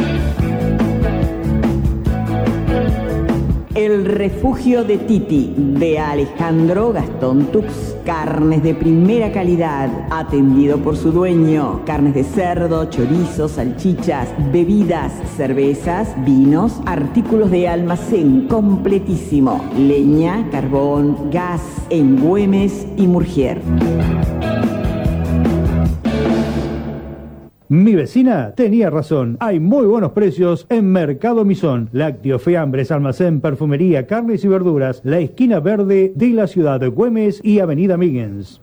El refugio de Titi, de Alejandro Gastón Tux. Carnes de primera calidad, atendido por su dueño. Carnes de cerdo, chorizos, salchichas, bebidas, cervezas, vinos, artículos de almacén completísimo. Leña, carbón, gas, en Güemes y Murgier. Mi vecina tenía razón. Hay muy buenos precios en Mercado Misón. Lácteos, fiambres, almacén, perfumería, carnes y verduras. La esquina verde de la ciudad de Güemes y Avenida Miggins.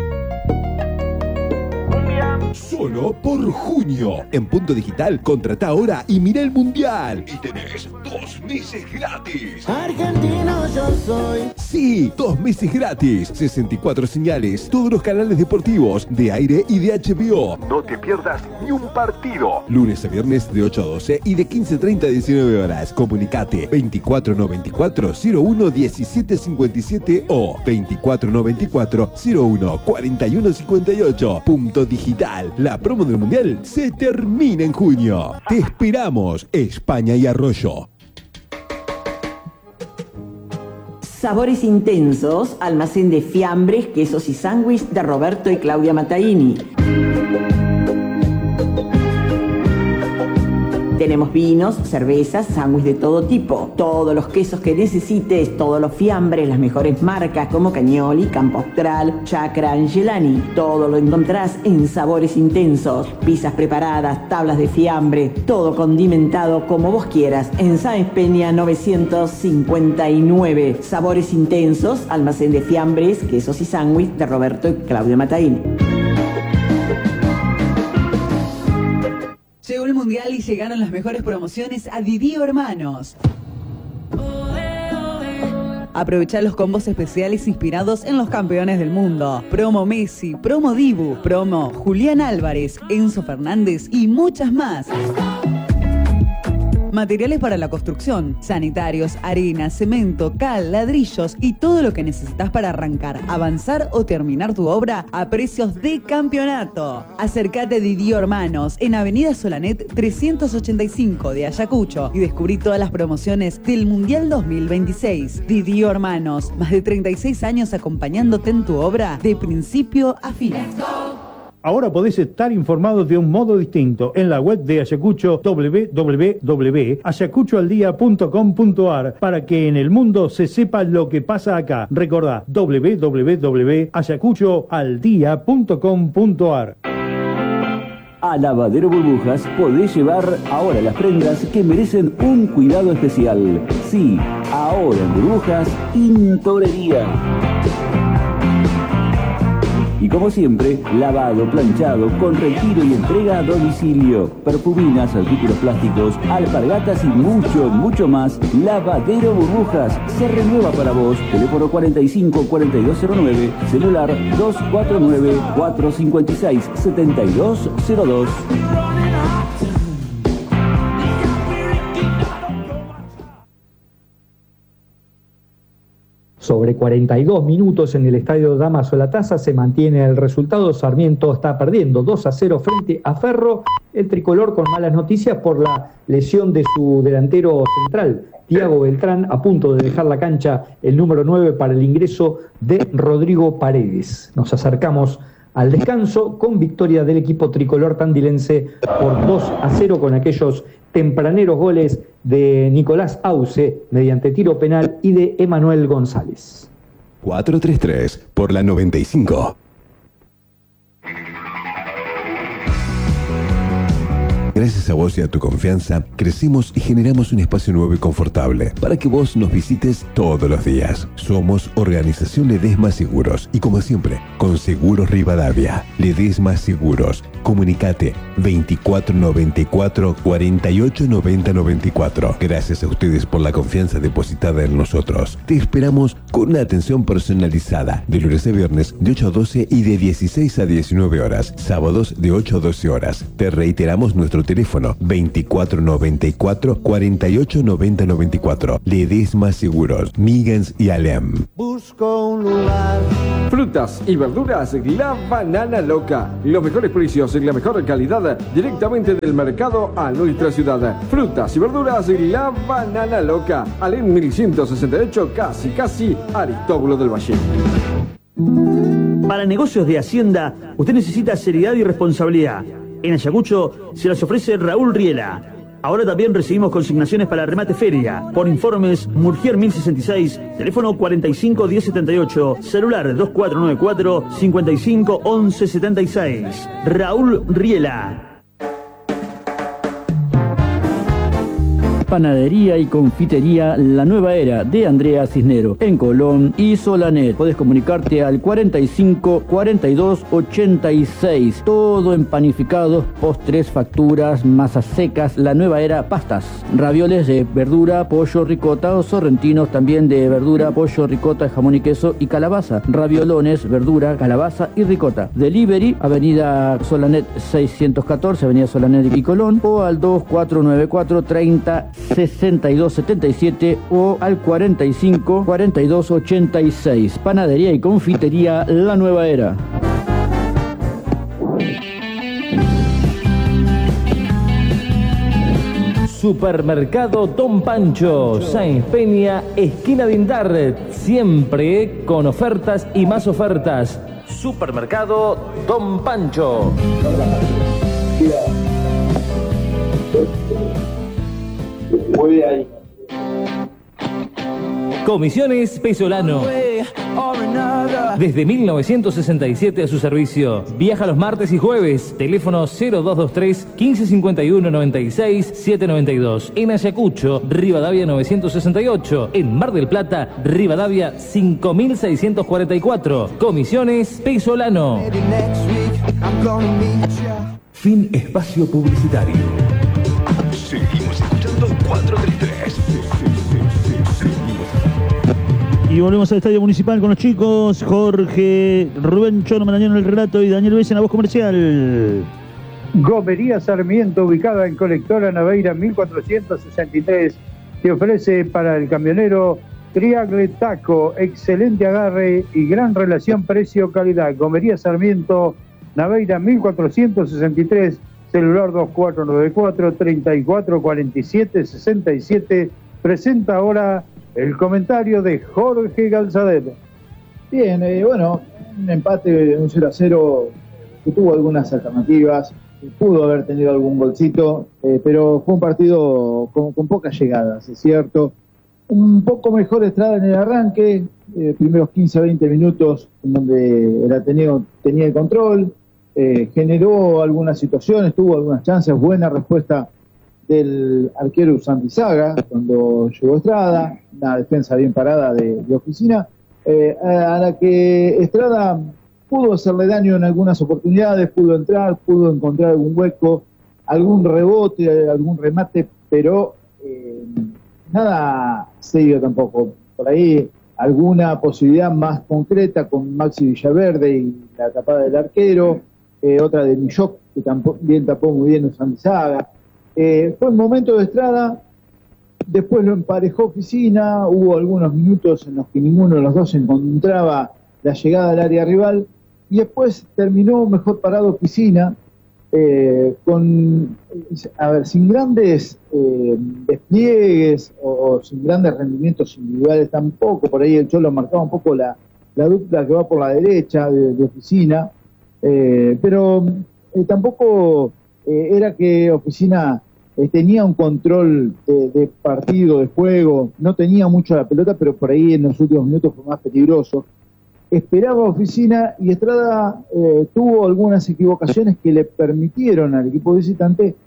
Solo por junio. En Punto Digital, contrata ahora y mira el Mundial. Y tenés dos meses gratis. Argentino yo soy. Sí, dos meses gratis. sesenta y cuatro señales, todos los canales deportivos, de aire y de H B O. No te pierdas ni un partido. Lunes a viernes de ocho a doce y de quince treinta a diecinueve horas. Comunicate veinticuatro noventa y cuatro cero uno diecisiete cincuenta y siete o veinticuatro noventa y cuatro cero uno cuarenta y uno cincuenta y ocho. Punto Digital. La promo del Mundial se termina en junio. Te esperamos, España y Arroyo. Sabores intensos, almacén de fiambres, quesos y sándwich de Roberto y Claudia Mataini. Tenemos vinos, cervezas, sándwich de todo tipo, todos los quesos que necesites, todos los fiambres, las mejores marcas como Cagnoli, Campo Austral, Chacra, Angelani. Todo lo encontrás en Sabores Intensos. Pizzas preparadas, tablas de fiambre, todo condimentado como vos quieras. En Sáenz Peña novecientos cincuenta y nueve. Sabores Intensos, almacén de fiambres, quesos y sándwich de Roberto y Claudia Mataini. Llegó el Mundial y llegaron las mejores promociones a Didío Hermanos. Aprovecha los combos especiales inspirados en los campeones del mundo. Promo Messi, promo Dibu, promo Julián Álvarez, Enzo Fernández y muchas más. Materiales para la construcción, sanitarios, arena, cemento, cal, ladrillos y todo lo que necesitas para arrancar, avanzar o terminar tu obra a precios de campeonato. Acércate a Didío Hermanos en Avenida Solanet trescientos ochenta y cinco de Ayacucho y descubrí todas las promociones del Mundial dos mil veintiséis. Didío Hermanos, más de treinta y seis años acompañándote en tu obra de principio a fin. Ahora podés estar informado de un modo distinto en la web de Ayacucho, doble u doble u doble u punto ayacucho al día punto com punto ar, para que en el mundo se sepa lo que pasa acá. Recordá, doble u doble u doble u punto ayacucho al día punto com punto ar. A Lavadero Burbujas podés llevar ahora las prendas que merecen un cuidado especial. Sí, ahora en Burbujas, tintorería. Y como siempre, lavado, planchado, con retiro y entrega a domicilio. Perfuminas, artículos plásticos, alpargatas y mucho, mucho más. Lavadero Burbujas se renueva para vos. Teléfono cuarenta y cinco cuarenta y dos cero nueve, celular dos cuatro nueve cuatro cinco seis siete dos cero dos. Sobre cuarenta y dos minutos en el estadio Damaso La Taza se mantiene el resultado. Sarmiento está perdiendo dos a cero frente a Ferro. El tricolor con malas noticias por la lesión de su delantero central, Tiago Beltrán, a punto de dejar la cancha el número nueve para el ingreso de Rodrigo Paredes. Nos acercamos al descanso con victoria del equipo tricolor tandilense por dos a cero con aquellos tempraneros goles de Nicolás Auce mediante tiro penal y de Emanuel González. cuatro tres tres por la noventa y cinco. Gracias a vos y a tu confianza, crecimos y generamos un espacio nuevo y confortable para que vos nos visites todos los días. Somos Organización Ledesma Seguros y como siempre, con Seguros Rivadavia. Ledesma Seguros. Comunicate veinticuatro noventa y cuatro, cuarenta y ocho noventa noventa y cuatro. Gracias a ustedes por la confianza depositada en nosotros. Te esperamos con una atención personalizada de lunes a viernes de ocho a doce y de dieciséis a diecinueve horas. Sábados de ocho a doce horas. Te reiteramos nuestro teléfono veinticuatro noventa y cuatro, cuarenta y ocho noventa noventa y cuatro. Ledesma Seguros, Miggins y Alem. Busco un lugar. Frutas y verduras, La Banana Loca. Los mejores precios y la mejor calidad directamente del mercado a nuestra ciudad. Frutas y verduras, La Banana Loca. Alem mil ciento sesenta y ocho, casi, casi Aristóbulo del Valle. Para negocios de Hacienda, usted necesita seriedad y responsabilidad. En Ayacucho se las ofrece Raúl Riela. Ahora también recibimos consignaciones para remate feria. Por informes, Murgier mil sesenta y seis, teléfono cuarenta y cinco diez setenta y ocho, celular dos cuatro nueve cuatro, cincuenta y cinco once setenta y seis. Raúl Riela. Panadería y confitería La Nueva Era de Andrea Cisnero en Colón y Solanet. Podés comunicarte al cuarenta y cinco cuarenta y dos ochenta y seis. Todo en panificados, postres, facturas, masas secas. La Nueva Era, pastas, ravioles de verdura, pollo, ricota o sorrentinos también de verdura, pollo, ricota, jamón y queso y calabaza. Raviolones, verdura, calabaza y ricota. Delivery, Avenida Solanet seiscientos catorce, Avenida Solanet y Colón, o al dos cuatro nueve cuatro treinta sesenta y dos setenta y siete o al cuarenta y cinco cuarenta y dos ochenta y seis. Panadería y confitería La Nueva Era. Supermercado Don Pancho, Sáenz Peña, esquina de Indar, siempre con ofertas y más ofertas. Supermercado Don Pancho. Ahí. Comisiones Pesolano. Desde mil novecientos sesenta y siete a su servicio. Viaja los martes y jueves. Teléfono cero dos dos tres, quince cincuenta y uno, noventa y seis, setecientos noventa y dos. En Ayacucho, Rivadavia novecientos sesenta y ocho. En Mar del Plata, Rivadavia cinco mil seiscientos cuarenta y cuatro. Comisiones Pesolano. Fin espacio publicitario. Seguimos escuchando cuatro tres tres. Y volvemos al Estadio Municipal con los chicos. Jorge, Rubén Chono Marañón en el relato y Daniel Bess en la voz comercial. Gomería Sarmiento, ubicada en Colectora Naveira mil cuatrocientos sesenta y tres, te ofrece para el camionero triagle taco, excelente agarre y gran relación precio-calidad. Gomería Sarmiento, Naveira mil cuatrocientos sesenta y tres, celular dos cuatro nueve cuatro, treinta y cuatro cuarenta y siete sesenta y siete. Presenta ahora el comentario de Jorge Galzadet. Bien, eh, bueno, un empate de un cero a cero que tuvo algunas alternativas, pudo haber tenido algún golcito, eh, pero fue un partido con, con pocas llegadas, es cierto. Un poco mejor Estrada en el arranque, eh, primeros quince a veinte minutos en donde el Ateneo tenía el control, eh, generó algunas situaciones, tuvo algunas chances, buena respuesta del arquero Santizaga cuando llegó Estrada, una defensa bien parada de, de Oficina, eh, a, a la que Estrada pudo hacerle daño en algunas oportunidades, pudo entrar, pudo encontrar algún hueco, algún rebote, algún remate, pero eh, nada serio tampoco. Por ahí alguna posibilidad más concreta con Maxi Villaverde y la tapada del arquero, eh, otra de Millot, que también tapó muy bien Santizaga. Eh, fue un momento de Estrada, después lo emparejó Oficina, hubo algunos minutos en los que ninguno de los dos encontraba la llegada al área rival, y después terminó mejor parado Oficina, eh, con, a ver, sin grandes eh, despliegues o, o sin grandes rendimientos individuales tampoco. Por ahí el Cholo marcaba un poco la, la dupla que va por la derecha de, de Oficina, eh, pero eh, tampoco eh, era que Oficina eh, tenía un control de, de partido, de juego, no tenía mucho la pelota, pero por ahí en los últimos minutos fue más peligroso. Esperaba Oficina y Estrada eh, tuvo algunas equivocaciones que le permitieron al equipo visitante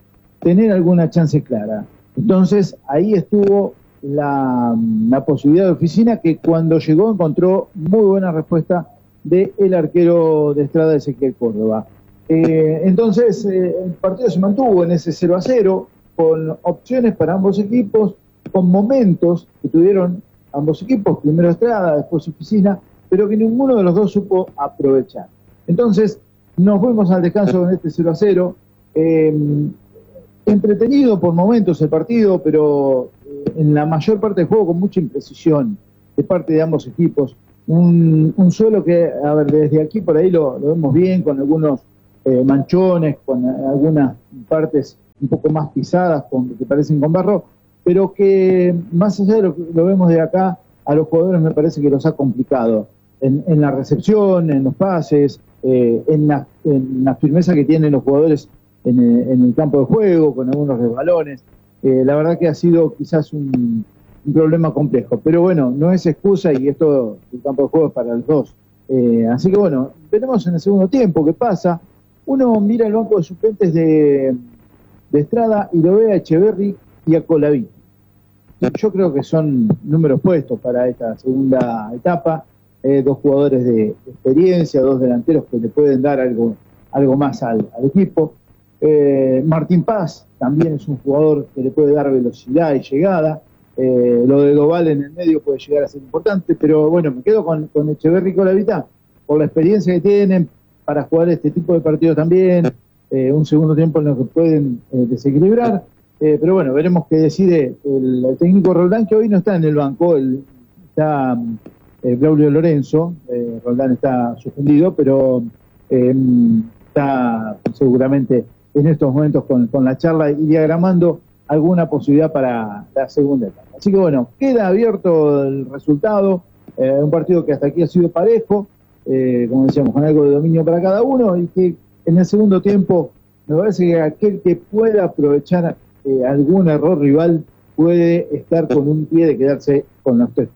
tener alguna chance clara. Entonces ahí estuvo la, la posibilidad de Oficina, que cuando llegó encontró muy buena respuesta del arquero de Estrada, Ezequiel Córdoba. Eh, entonces eh, el partido se mantuvo en ese cero a cero, con opciones para ambos equipos, con momentos que tuvieron ambos equipos, primero Estrada, después Oficina, pero que ninguno de los dos supo aprovechar. Entonces nos fuimos al descanso con este cero a cero, eh, entretenido por momentos el partido, pero eh, en la mayor parte del juego con mucha imprecisión de parte de ambos equipos. Un, un suelo que, a ver, desde aquí por ahí lo, lo vemos bien, con algunos eh, manchones, con algunas partes un poco más pisadas, con, que parecen con barro, pero que más allá de lo que lo vemos de acá, a los jugadores me parece que los ha complicado en, en la recepción, en los pases, eh, en, la, en la firmeza que tienen los jugadores en el, en el campo de juego, con algunos resbalones. Eh, la verdad que ha sido quizás un, un problema complejo, pero bueno, no es excusa, y esto, el campo de juego es para los dos. Eh, así que bueno, veremos en el segundo tiempo qué pasa. Uno mira el banco de suplentes de, de Estrada y lo ve a Echeverri y a Colavito. Yo creo que son números puestos para esta segunda etapa, eh, dos jugadores de experiencia, dos delanteros que le pueden dar algo, algo más al, al equipo. Eh, Martín Paz también es un jugador que le puede dar velocidad y llegada. Eh, lo de Doval en el medio puede llegar a ser importante, pero bueno, me quedo con, con Echeverri y Colavita por la experiencia que tienen para jugar este tipo de partidos también, eh, un segundo tiempo en el que pueden eh, desequilibrar. Eh, pero bueno, veremos qué decide el, el técnico Roldán, que hoy no está en el banco, el, está eh, Braulio Lorenzo, eh, Roldán está suspendido, pero eh, está seguramente en estos momentos con, con la charla y diagramando alguna posibilidad para la segunda etapa. Así que bueno, queda abierto el resultado, eh, un partido que hasta aquí ha sido parejo, eh, como decíamos, con algo de dominio para cada uno, y que en el segundo tiempo me parece que aquel que pueda aprovechar Eh, algún error rival puede estar con un pie de quedarse con los tres.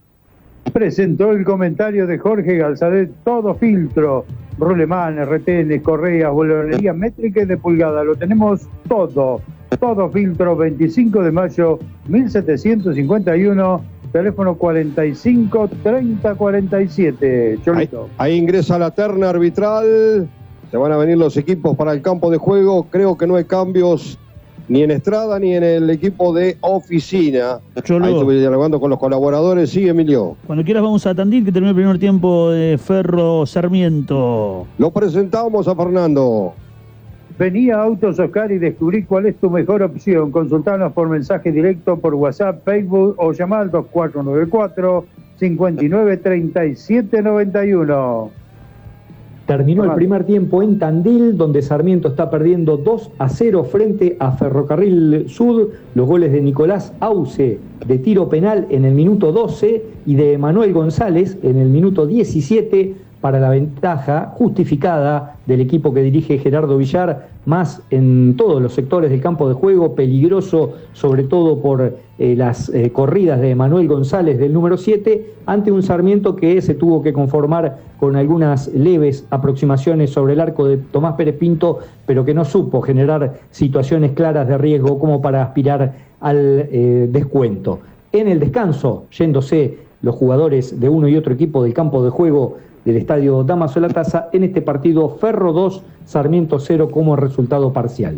Presentó el comentario de Jorge Galzadet, todo filtro, rulemán, R T N, correas, bolonería métrica y de pulgada, lo tenemos todo, todo filtro, veinticinco de mayo, mil setecientos cincuenta y uno, teléfono cuarenta y cinco, treinta, cuarenta y siete. Cholito. Ahí, ahí ingresa la terna arbitral, se van a venir los equipos para el campo de juego, creo que no hay cambios ni en Estrada ni en el equipo de Oficina. Cholo. Ahí estuve dialogando con los colaboradores. Sí, Emilio. Cuando quieras vamos a Tandil, que terminó el primer tiempo de Ferro Sarmiento. Lo presentamos a Fernando. Vení a Autos Oscar y descubrí cuál es tu mejor opción. Consultanos por mensaje directo, por WhatsApp, Facebook o llamar al dos cuatro nueve cuatro, cinco nueve, tres siete nueve uno. Terminó el primer tiempo en Tandil, donde Sarmiento está perdiendo dos a cero frente a Ferrocarril Sud. Los goles de Nicolás Auce de tiro penal en el minuto doce y de Manuel González en el minuto diecisiete para la ventaja justificada del equipo que dirige Gerardo Villar, más en todos los sectores del campo de juego, peligroso sobre todo por eh, las eh, corridas de Manuel González del número siete, ante un Sarmiento que se tuvo que conformar con algunas leves aproximaciones sobre el arco de Tomás Pérez Pinto, pero que no supo generar situaciones claras de riesgo como para aspirar al eh, descuento. En el descanso, yéndose los jugadores de uno y otro equipo del campo de juego del estadio Damaso La Taza, en este partido Ferro dos, Sarmiento cero como resultado parcial.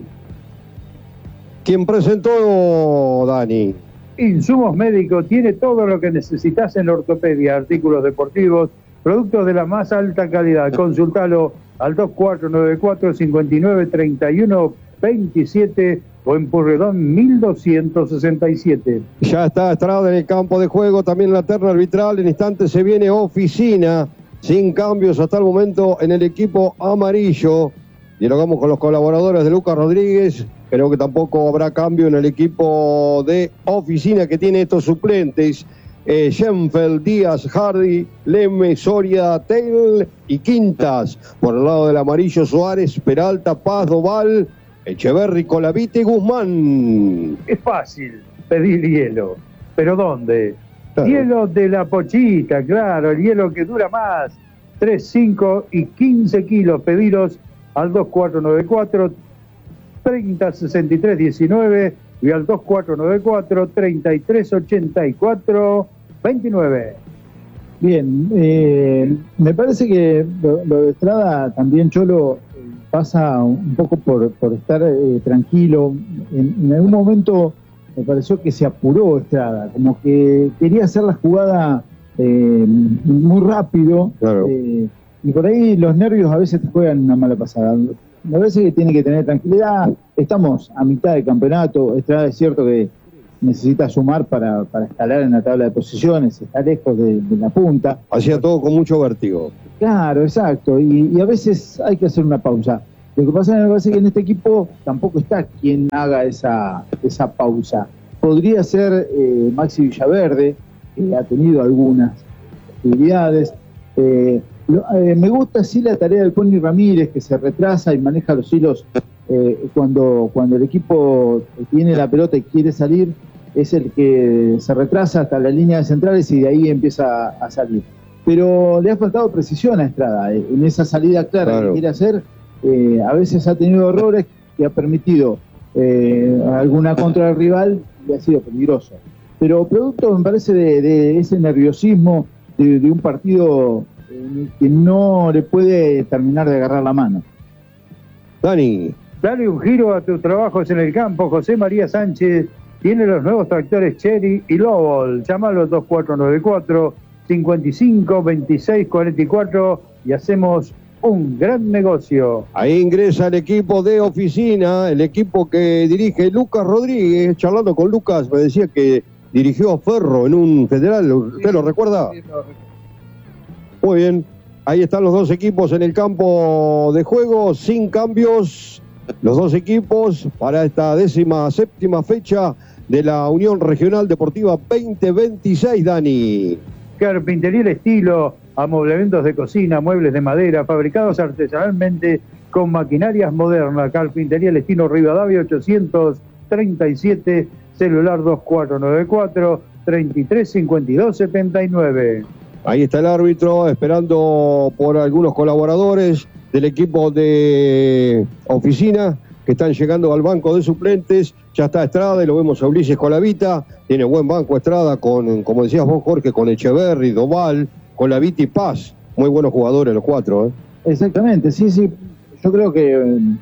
¿Quién presentó, Dani? Insumos Médicos, tiene todo lo que necesitas en ortopedia, artículos deportivos, productos de la más alta calidad. Consultalo al dos cuatro nueve cuatro, cinco nueve, tres uno dos siete o en Purredón mil doscientos sesenta y siete. Ya está Estrada en el campo de juego, también la terna arbitral. En instantes se viene Oficina, sin cambios hasta el momento en el equipo amarillo. Dialogamos con los colaboradores de Lucas Rodríguez. Creo que tampoco habrá cambio en el equipo de Oficina, que tiene estos suplentes: eh, Schenfeld, Díaz, Hardy, Leme, Soria, Teil y Quintas. Por el lado del amarillo, Suárez, Peralta, Paz, Doval, Echeverri, Colavite y Guzmán. Es fácil pedir hielo, pero ¿dónde? Claro. Hielo de la Pochita, claro, el hielo que dura más, tres, cinco y quince kilos. Pediros al dos cuatro nueve cuatro, treinta sesenta y tres diecinueve y al dos cuatro nueve cuatro treinta y tres ochenta y cuatro veintinueve. Bien, eh, me parece que lo, lo de Estrada también, Cholo, eh, pasa un poco por, por estar eh, tranquilo. En, en algún momento me pareció que se apuró Estrada, como que quería hacer la jugada eh, muy rápido. Claro. Eh, y por ahí los nervios a veces te juegan una mala pasada. Me parece que tiene que tener tranquilidad. Estamos a mitad del campeonato. Estrada es cierto que necesita sumar para, para escalar en la tabla de posiciones, está lejos de, de la punta. Hacía todo con mucho vértigo. Claro, exacto, y, y a veces hay que hacer una pausa. Lo que pasa es que me parece que en este equipo tampoco está quien haga esa, esa pausa. Podría ser eh, Maxi Villaverde, que ha tenido algunas actividades. Eh, lo, eh, me gusta sí la tarea del Pony Ramírez, que se retrasa y maneja los hilos eh, cuando, cuando el equipo tiene la pelota y quiere salir. Es el que se retrasa hasta la línea de centrales y de ahí empieza a salir. Pero le ha faltado precisión a Estrada eh, en esa salida clara claro. que quiere hacer. Eh, a veces ha tenido errores que ha permitido eh, alguna contra del rival y ha sido peligroso. Pero producto, me parece, de, de ese nerviosismo de, de un partido eh, que no le puede terminar de agarrar la mano. Dani. Dale un giro a tus trabajos en el campo. José María Sánchez tiene los nuevos tractores Cherry y Lowell. Llámalo dos cuatro nueve cuatro cinco cinco dos seis cuatro cuatro y hacemos un gran negocio. Ahí ingresa el equipo de oficina, el equipo que dirige Lucas Rodríguez. Charlando con Lucas, me decía que dirigió a Ferro en un federal. ¿Usted lo recuerda? Muy bien. Ahí están los dos equipos en el campo de juego, sin cambios. Los dos equipos para esta décima séptima fecha de la Unión Regional Deportiva veinte veintiséis, Dani. Carpintería El Estilo, amoblamientos de cocina, muebles de madera, fabricados artesanalmente con maquinarias modernas. Carpintería El Estilo, Rivadavia ochocientos treinta y siete, celular dos cuatro nueve cuatro treinta y tres cincuenta y dos setenta y nueve. Ahí está el árbitro esperando por algunos colaboradores del equipo de oficina que están llegando al banco de suplentes. Ya está Estrada y lo vemos a Ulises Colavita. Tiene buen banco Estrada con, como decías vos, Jorge, con Echeverri, Doval, Colavita y Paz. Muy buenos jugadores los cuatro, ¿eh? Exactamente, sí, sí. Yo creo que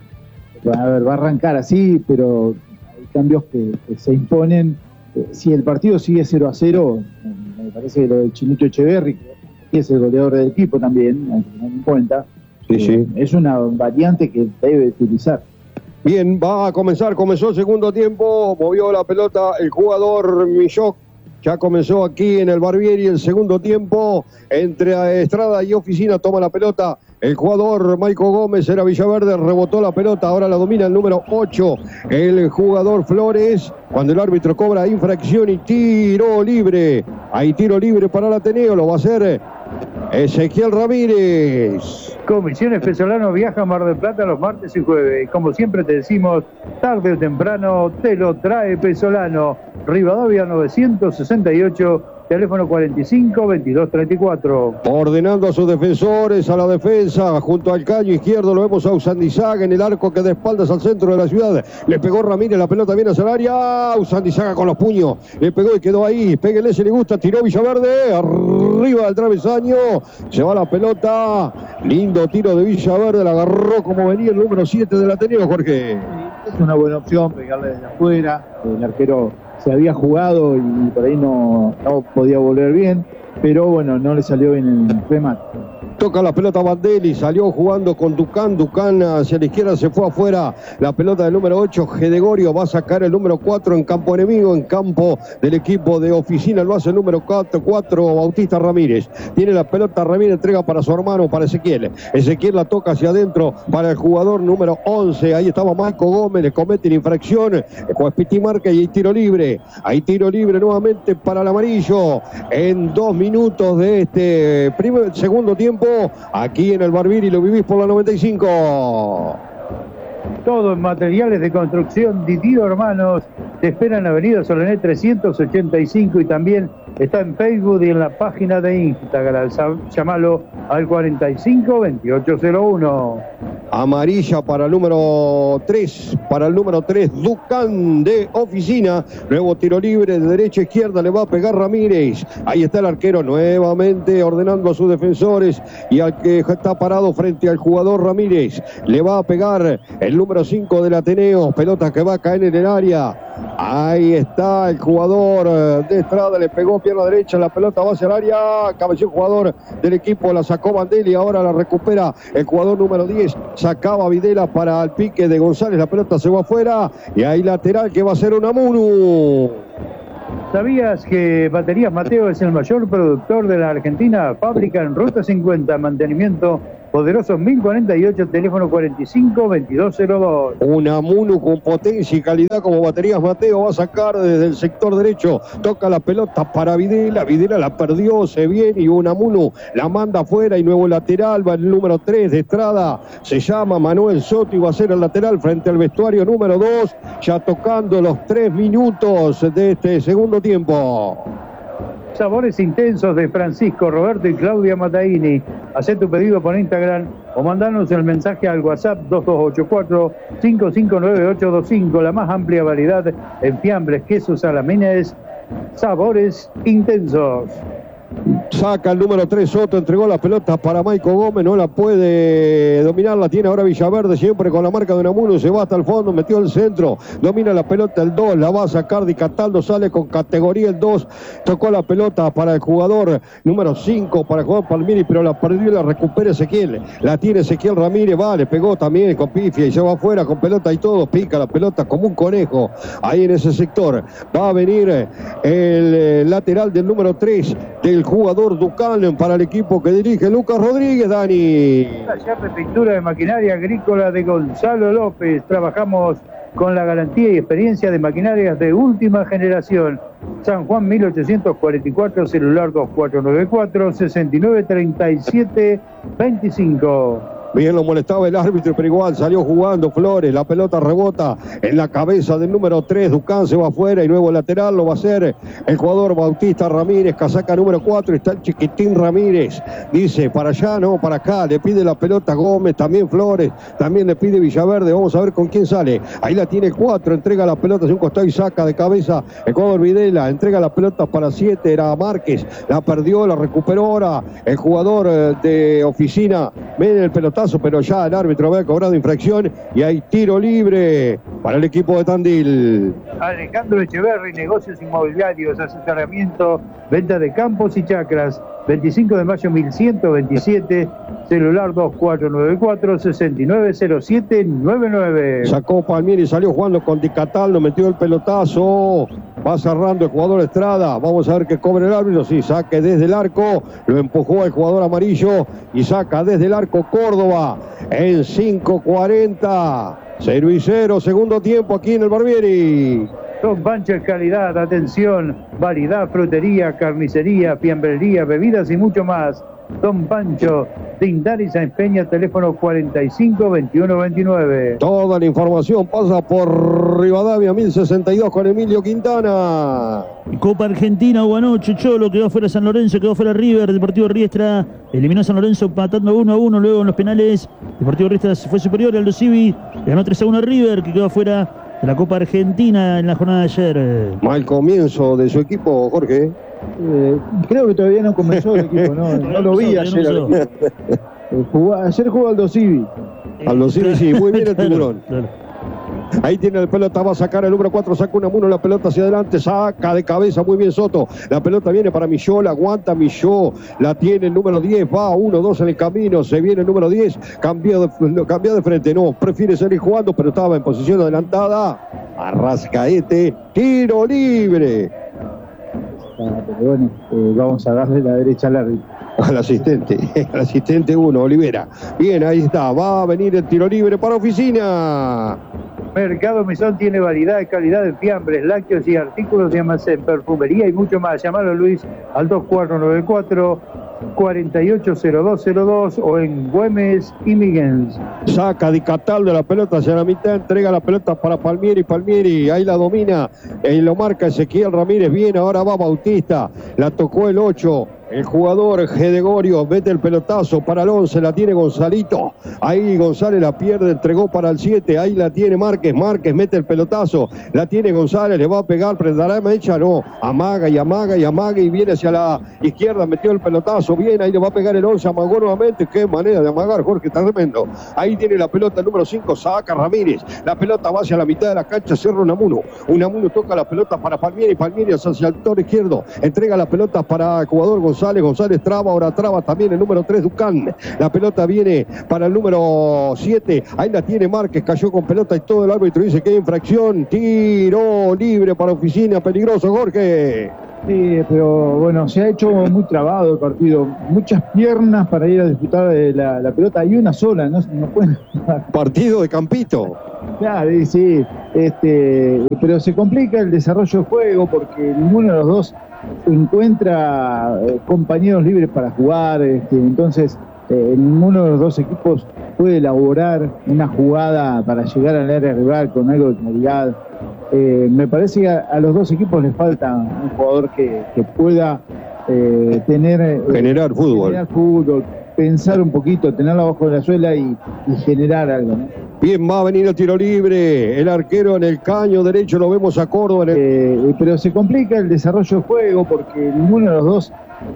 a ver, va a arrancar así, pero hay cambios que, que se imponen. Si el partido sigue cero a cero, me parece que lo del Chinito Echeverri, que es el goleador del equipo también, hay que tener en cuenta, sí, eh, sí. es una variante que debe utilizar. Bien, va a comenzar, comenzó el segundo tiempo, movió la pelota el jugador Milloc, ya comenzó aquí en el Barbieri el segundo tiempo, entre Estrada y Oficina toma la pelota el jugador Maico Gómez, era Villaverde, rebotó la pelota, ahora la domina el número ocho, el jugador Flores, cuando el árbitro cobra infracción y tiro libre, hay tiro libre para el Ateneo, lo va a hacer Ezequiel Ramírez. Comisiones Pesolano viaja a Mar del Plata los martes y jueves. Como siempre te decimos, tarde o temprano te lo trae Pesolano. Rivadavia novecientos sesenta y ocho, teléfono cuarenta y cinco veintidós treinta y cuatro. Ordenando a sus defensores, a la defensa, junto al caño izquierdo lo vemos a Usandizaga en el arco que de espaldas al centro de la ciudad. Le pegó Ramírez, la pelota viene hacia el área. Usandizaga con los puños, le pegó y quedó ahí. Péguele si le gusta, tiró Villaverde, arriba del travesaño, se va la pelota. Lindo tiro de Villaverde, la agarró como venía el número siete del Ateneo, Jorge. Es una buena opción pegarle desde afuera. El arquero se había jugado y por ahí no, no podía volver bien, pero bueno, no le salió bien el remate. Toca la pelota Bandelli, salió jugando con Ducán, Ducán hacia la izquierda, se fue afuera, la pelota del número ocho, Gedegorio va a sacar el número cuatro en campo enemigo, en campo del equipo de oficina, lo hace el número cuatro, cuatro Bautista Ramírez, tiene la pelota Ramírez, entrega para su hermano, para Ezequiel, Ezequiel la toca hacia adentro para el jugador número once, ahí estaba Marco Gómez, le comete la infracción, juez Piti marca y hay tiro libre, hay tiro libre nuevamente para el amarillo, en dos minutos de este primer, segundo tiempo, aquí en el Barbieri, lo vivís por la noventa y cinco. Todo en materiales de construcción, Didio Hermanos, te espera en Avenida Solanet trescientos ochenta y cinco y también está en Facebook y en la página de Instagram. Llámalo al cuarenta y cinco veintiocho cero uno. Amarilla para el número tres, para el número tres, Ducán de Oficina. Nuevo tiro libre de derecha a izquierda, le va a pegar Ramírez. Ahí está el arquero nuevamente ordenando a sus defensores y al que está parado frente al jugador Ramírez. Le va a pegar el número cinco del Ateneo, pelota que va a caer en el área. Ahí está el jugador de Estrada, le pegó pierna derecha, la pelota va hacia el área, cabeció el jugador del equipo, la sacó Bandelli, ahora la recupera el jugador número diez, sacaba Videla para el pique de González, la pelota se va afuera y ahí lateral que va a ser Unamuno. ¿Sabías que Baterías Mateo es el mayor productor de la Argentina? Fábrica en Ruta cincuenta, mantenimiento poderoso mil cuarenta y ocho, teléfono cuarenta y cinco veintidós cero dos. Unamuno con potencia y calidad como Baterías Mateo va a sacar desde el sector derecho, toca la pelota para Videla, Videla la perdió, se viene y Unamuno la manda afuera y nuevo lateral, va el número tres de Estrada, se llama Manuel Soto y va a ser el lateral frente al vestuario número dos, ya tocando los tres minutos de este segundo tiempo. Sabores intensos de Francisco, Roberto y Claudia Mataini. Hacé tu pedido por Instagram o mandanos el mensaje al WhatsApp dos dos ocho cuatro, cinco cinco nueve ocho dos cinco. La más amplia variedad en fiambres, quesos, salamines, Sabores intensos. Saca el número tres Soto, entregó la pelota para Maico Gómez, no la puede dominar, la tiene ahora Villaverde, siempre con la marca de Unamuno, se va hasta el fondo, metió el centro, domina la pelota el dos, la va a sacar Di Cataldo, sale con categoría el dos, tocó la pelota para el jugador número cinco, para el jugador Palmieri, pero la perdió y la recupera Ezequiel, la tiene Ezequiel Ramírez, va, le pegó también con pifia y se va afuera con pelota y todo, pica la pelota como un conejo, ahí en ese sector, va a venir el, el lateral del número tres, del jugador Ducán para el equipo que dirige Lucas Rodríguez, Dani. Taller de pintura de maquinaria agrícola de Gonzalo López. Trabajamos con la garantía y experiencia de maquinarias de última generación. San Juan mil ochocientos cuarenta y cuatro, celular dos cuatro nueve cuatro, seis nueve tres siete dos cinco. Bien lo molestaba el árbitro, pero igual salió jugando Flores, la pelota rebota en la cabeza del número tres, Ducán se va afuera y nuevo lateral lo va a hacer el jugador Bautista Ramírez, casaca número cuatro, está el Chiquitín Ramírez, dice para allá, no, para acá, le pide la pelota Gómez, también Flores, también le pide Villaverde, vamos a ver con quién sale, ahí la tiene cuatro, entrega la pelota hacia un costado y saca de cabeza el jugador Videla, entrega la pelota para siete, era Márquez, la perdió, la recuperó ahora el jugador de Oficina, ven el pelotazo, pero ya el árbitro había cobrado infracción y hay tiro libre para el equipo de Tandil. Alejandro Echeverri, negocios inmobiliarios, asesoramiento, venta de campos y chacras, veinticinco de mayo mil ciento veintisiete, celular dos cuatro nueve cuatro, seis nueve cero siete nueve nueve. Sacó Palmieri, salió jugando con Di Cataldo, metió el pelotazo, va cerrando el jugador Estrada, vamos a ver qué cobra el árbitro, sí, saque desde el arco, lo empujó el jugador amarillo y saca desde el arco Córdoba en cinco cuarenta, cero y cero, segundo tiempo aquí en el Barbieri. Don Pancho es calidad, atención, variedad, frutería, carnicería, fiambrería, bebidas y mucho más. Don Pancho, Tindar y Sáenz Peña, teléfono cuarenta y cinco veintiuno veintinueve. Toda la información pasa por Rivadavia mil sesenta y dos con Emilio Quintana. Copa Argentina, Guanoche, Cholo, quedó fuera San Lorenzo, quedó fuera River, Deportivo Riestra, eliminó a San Lorenzo empatando uno a uno, luego en los penales, Deportivo Riestra fue superior, Aldo Civi, ganó tres a uno a River, que quedó fuera de la Copa Argentina en la jornada de ayer. Mal comienzo de su equipo, Jorge. Eh, creo que todavía no comenzó el equipo, no, no lo vi ayer. Al equipo. Eh, jugó, ayer jugó Aldo Civi. Aldo Civi, sí, muy bien el tiburón. Ahí tiene la pelota, va a sacar el número cuatro, saca Unamuno, la pelota hacia adelante, saca de cabeza, muy bien Soto, la pelota viene para Milló, la aguanta Milló, la tiene el número diez, va uno dos en el camino, se viene el número diez, cambió de, cambió de frente, no, prefiere seguir jugando, pero estaba en posición adelantada, Arrascaete, tiro libre. Ah, pero bueno, eh, vamos a darle la derecha al árbitro. Al asistente, al asistente uno, Olivera. Bien, ahí está, va a venir el tiro libre para Oficina. Mercado Mesón tiene variedad y calidad de fiambres, lácteos y artículos de almacén, perfumería y mucho más. Llamalo Luis al dos cuatro nueve cuatro, cuarenta y ocho cero dos cero dos o en Güemes y Miguens. Saca Di Cataldo la pelota hacia la mitad, entrega la pelota para Palmieri, Palmieri, ahí la domina, y lo marca Ezequiel Ramírez, bien, ahora va Bautista, la tocó el ocho. El jugador Gedegorio mete el pelotazo para el once, la tiene Gonzalito. Ahí González la pierde, entregó para el siete. Ahí la tiene Márquez. Márquez mete el pelotazo. La tiene González, le va a pegar, prenderá mecha, no. Amaga y amaga y amaga y viene hacia la izquierda, metió el pelotazo. Bien, ahí le va a pegar el once, amagó nuevamente. Qué manera de amagar, Jorge, está tremendo. Ahí tiene la pelota el número cinco, saca Ramírez. La pelota va hacia la mitad de la cancha, cierra Unamuno. Unamuno toca la pelota para Palmieri. Palmieri hacia el sector izquierdo. Entrega la pelota para el jugador González. González, González traba, ahora traba también el número tres, Ducán. La pelota viene para el número siete, ahí la tiene Márquez, cayó con pelota y todo el árbitro dice que hay infracción, tiro libre para Oficina, peligroso, Jorge. Sí, pero bueno, se ha hecho muy trabado el partido, muchas piernas para ir a disputar la, la pelota, hay una sola, no, no pueden. Partido de campito. Claro, sí, este, pero se complica el desarrollo del juego porque ninguno de los dos encuentra eh, compañeros libres para jugar, este, entonces eh, ninguno de los dos equipos puede elaborar una jugada para llegar al área rival con algo de claridad. Eh, me parece que a, a los dos equipos les falta un jugador que, que pueda eh, tener eh, generar fútbol. generar fútbol, pensar un poquito, tenerlo abajo de la suela y, y generar algo, ¿no? Bien, va a venir el tiro libre, el arquero en el caño derecho, lo vemos a Córdoba. En el... eh, pero se complica el desarrollo del juego porque ninguno de los dos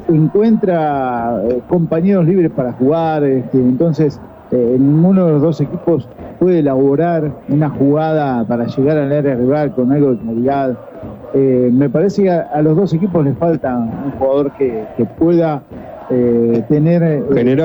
encuentra eh, compañeros libres para jugar, este, entonces eh, ninguno de los dos equipos puede elaborar una jugada para llegar al área rival con algo de claridad. Eh, me parece que a, a los dos equipos les falta un jugador que, que pueda eh, tener... Eh, generar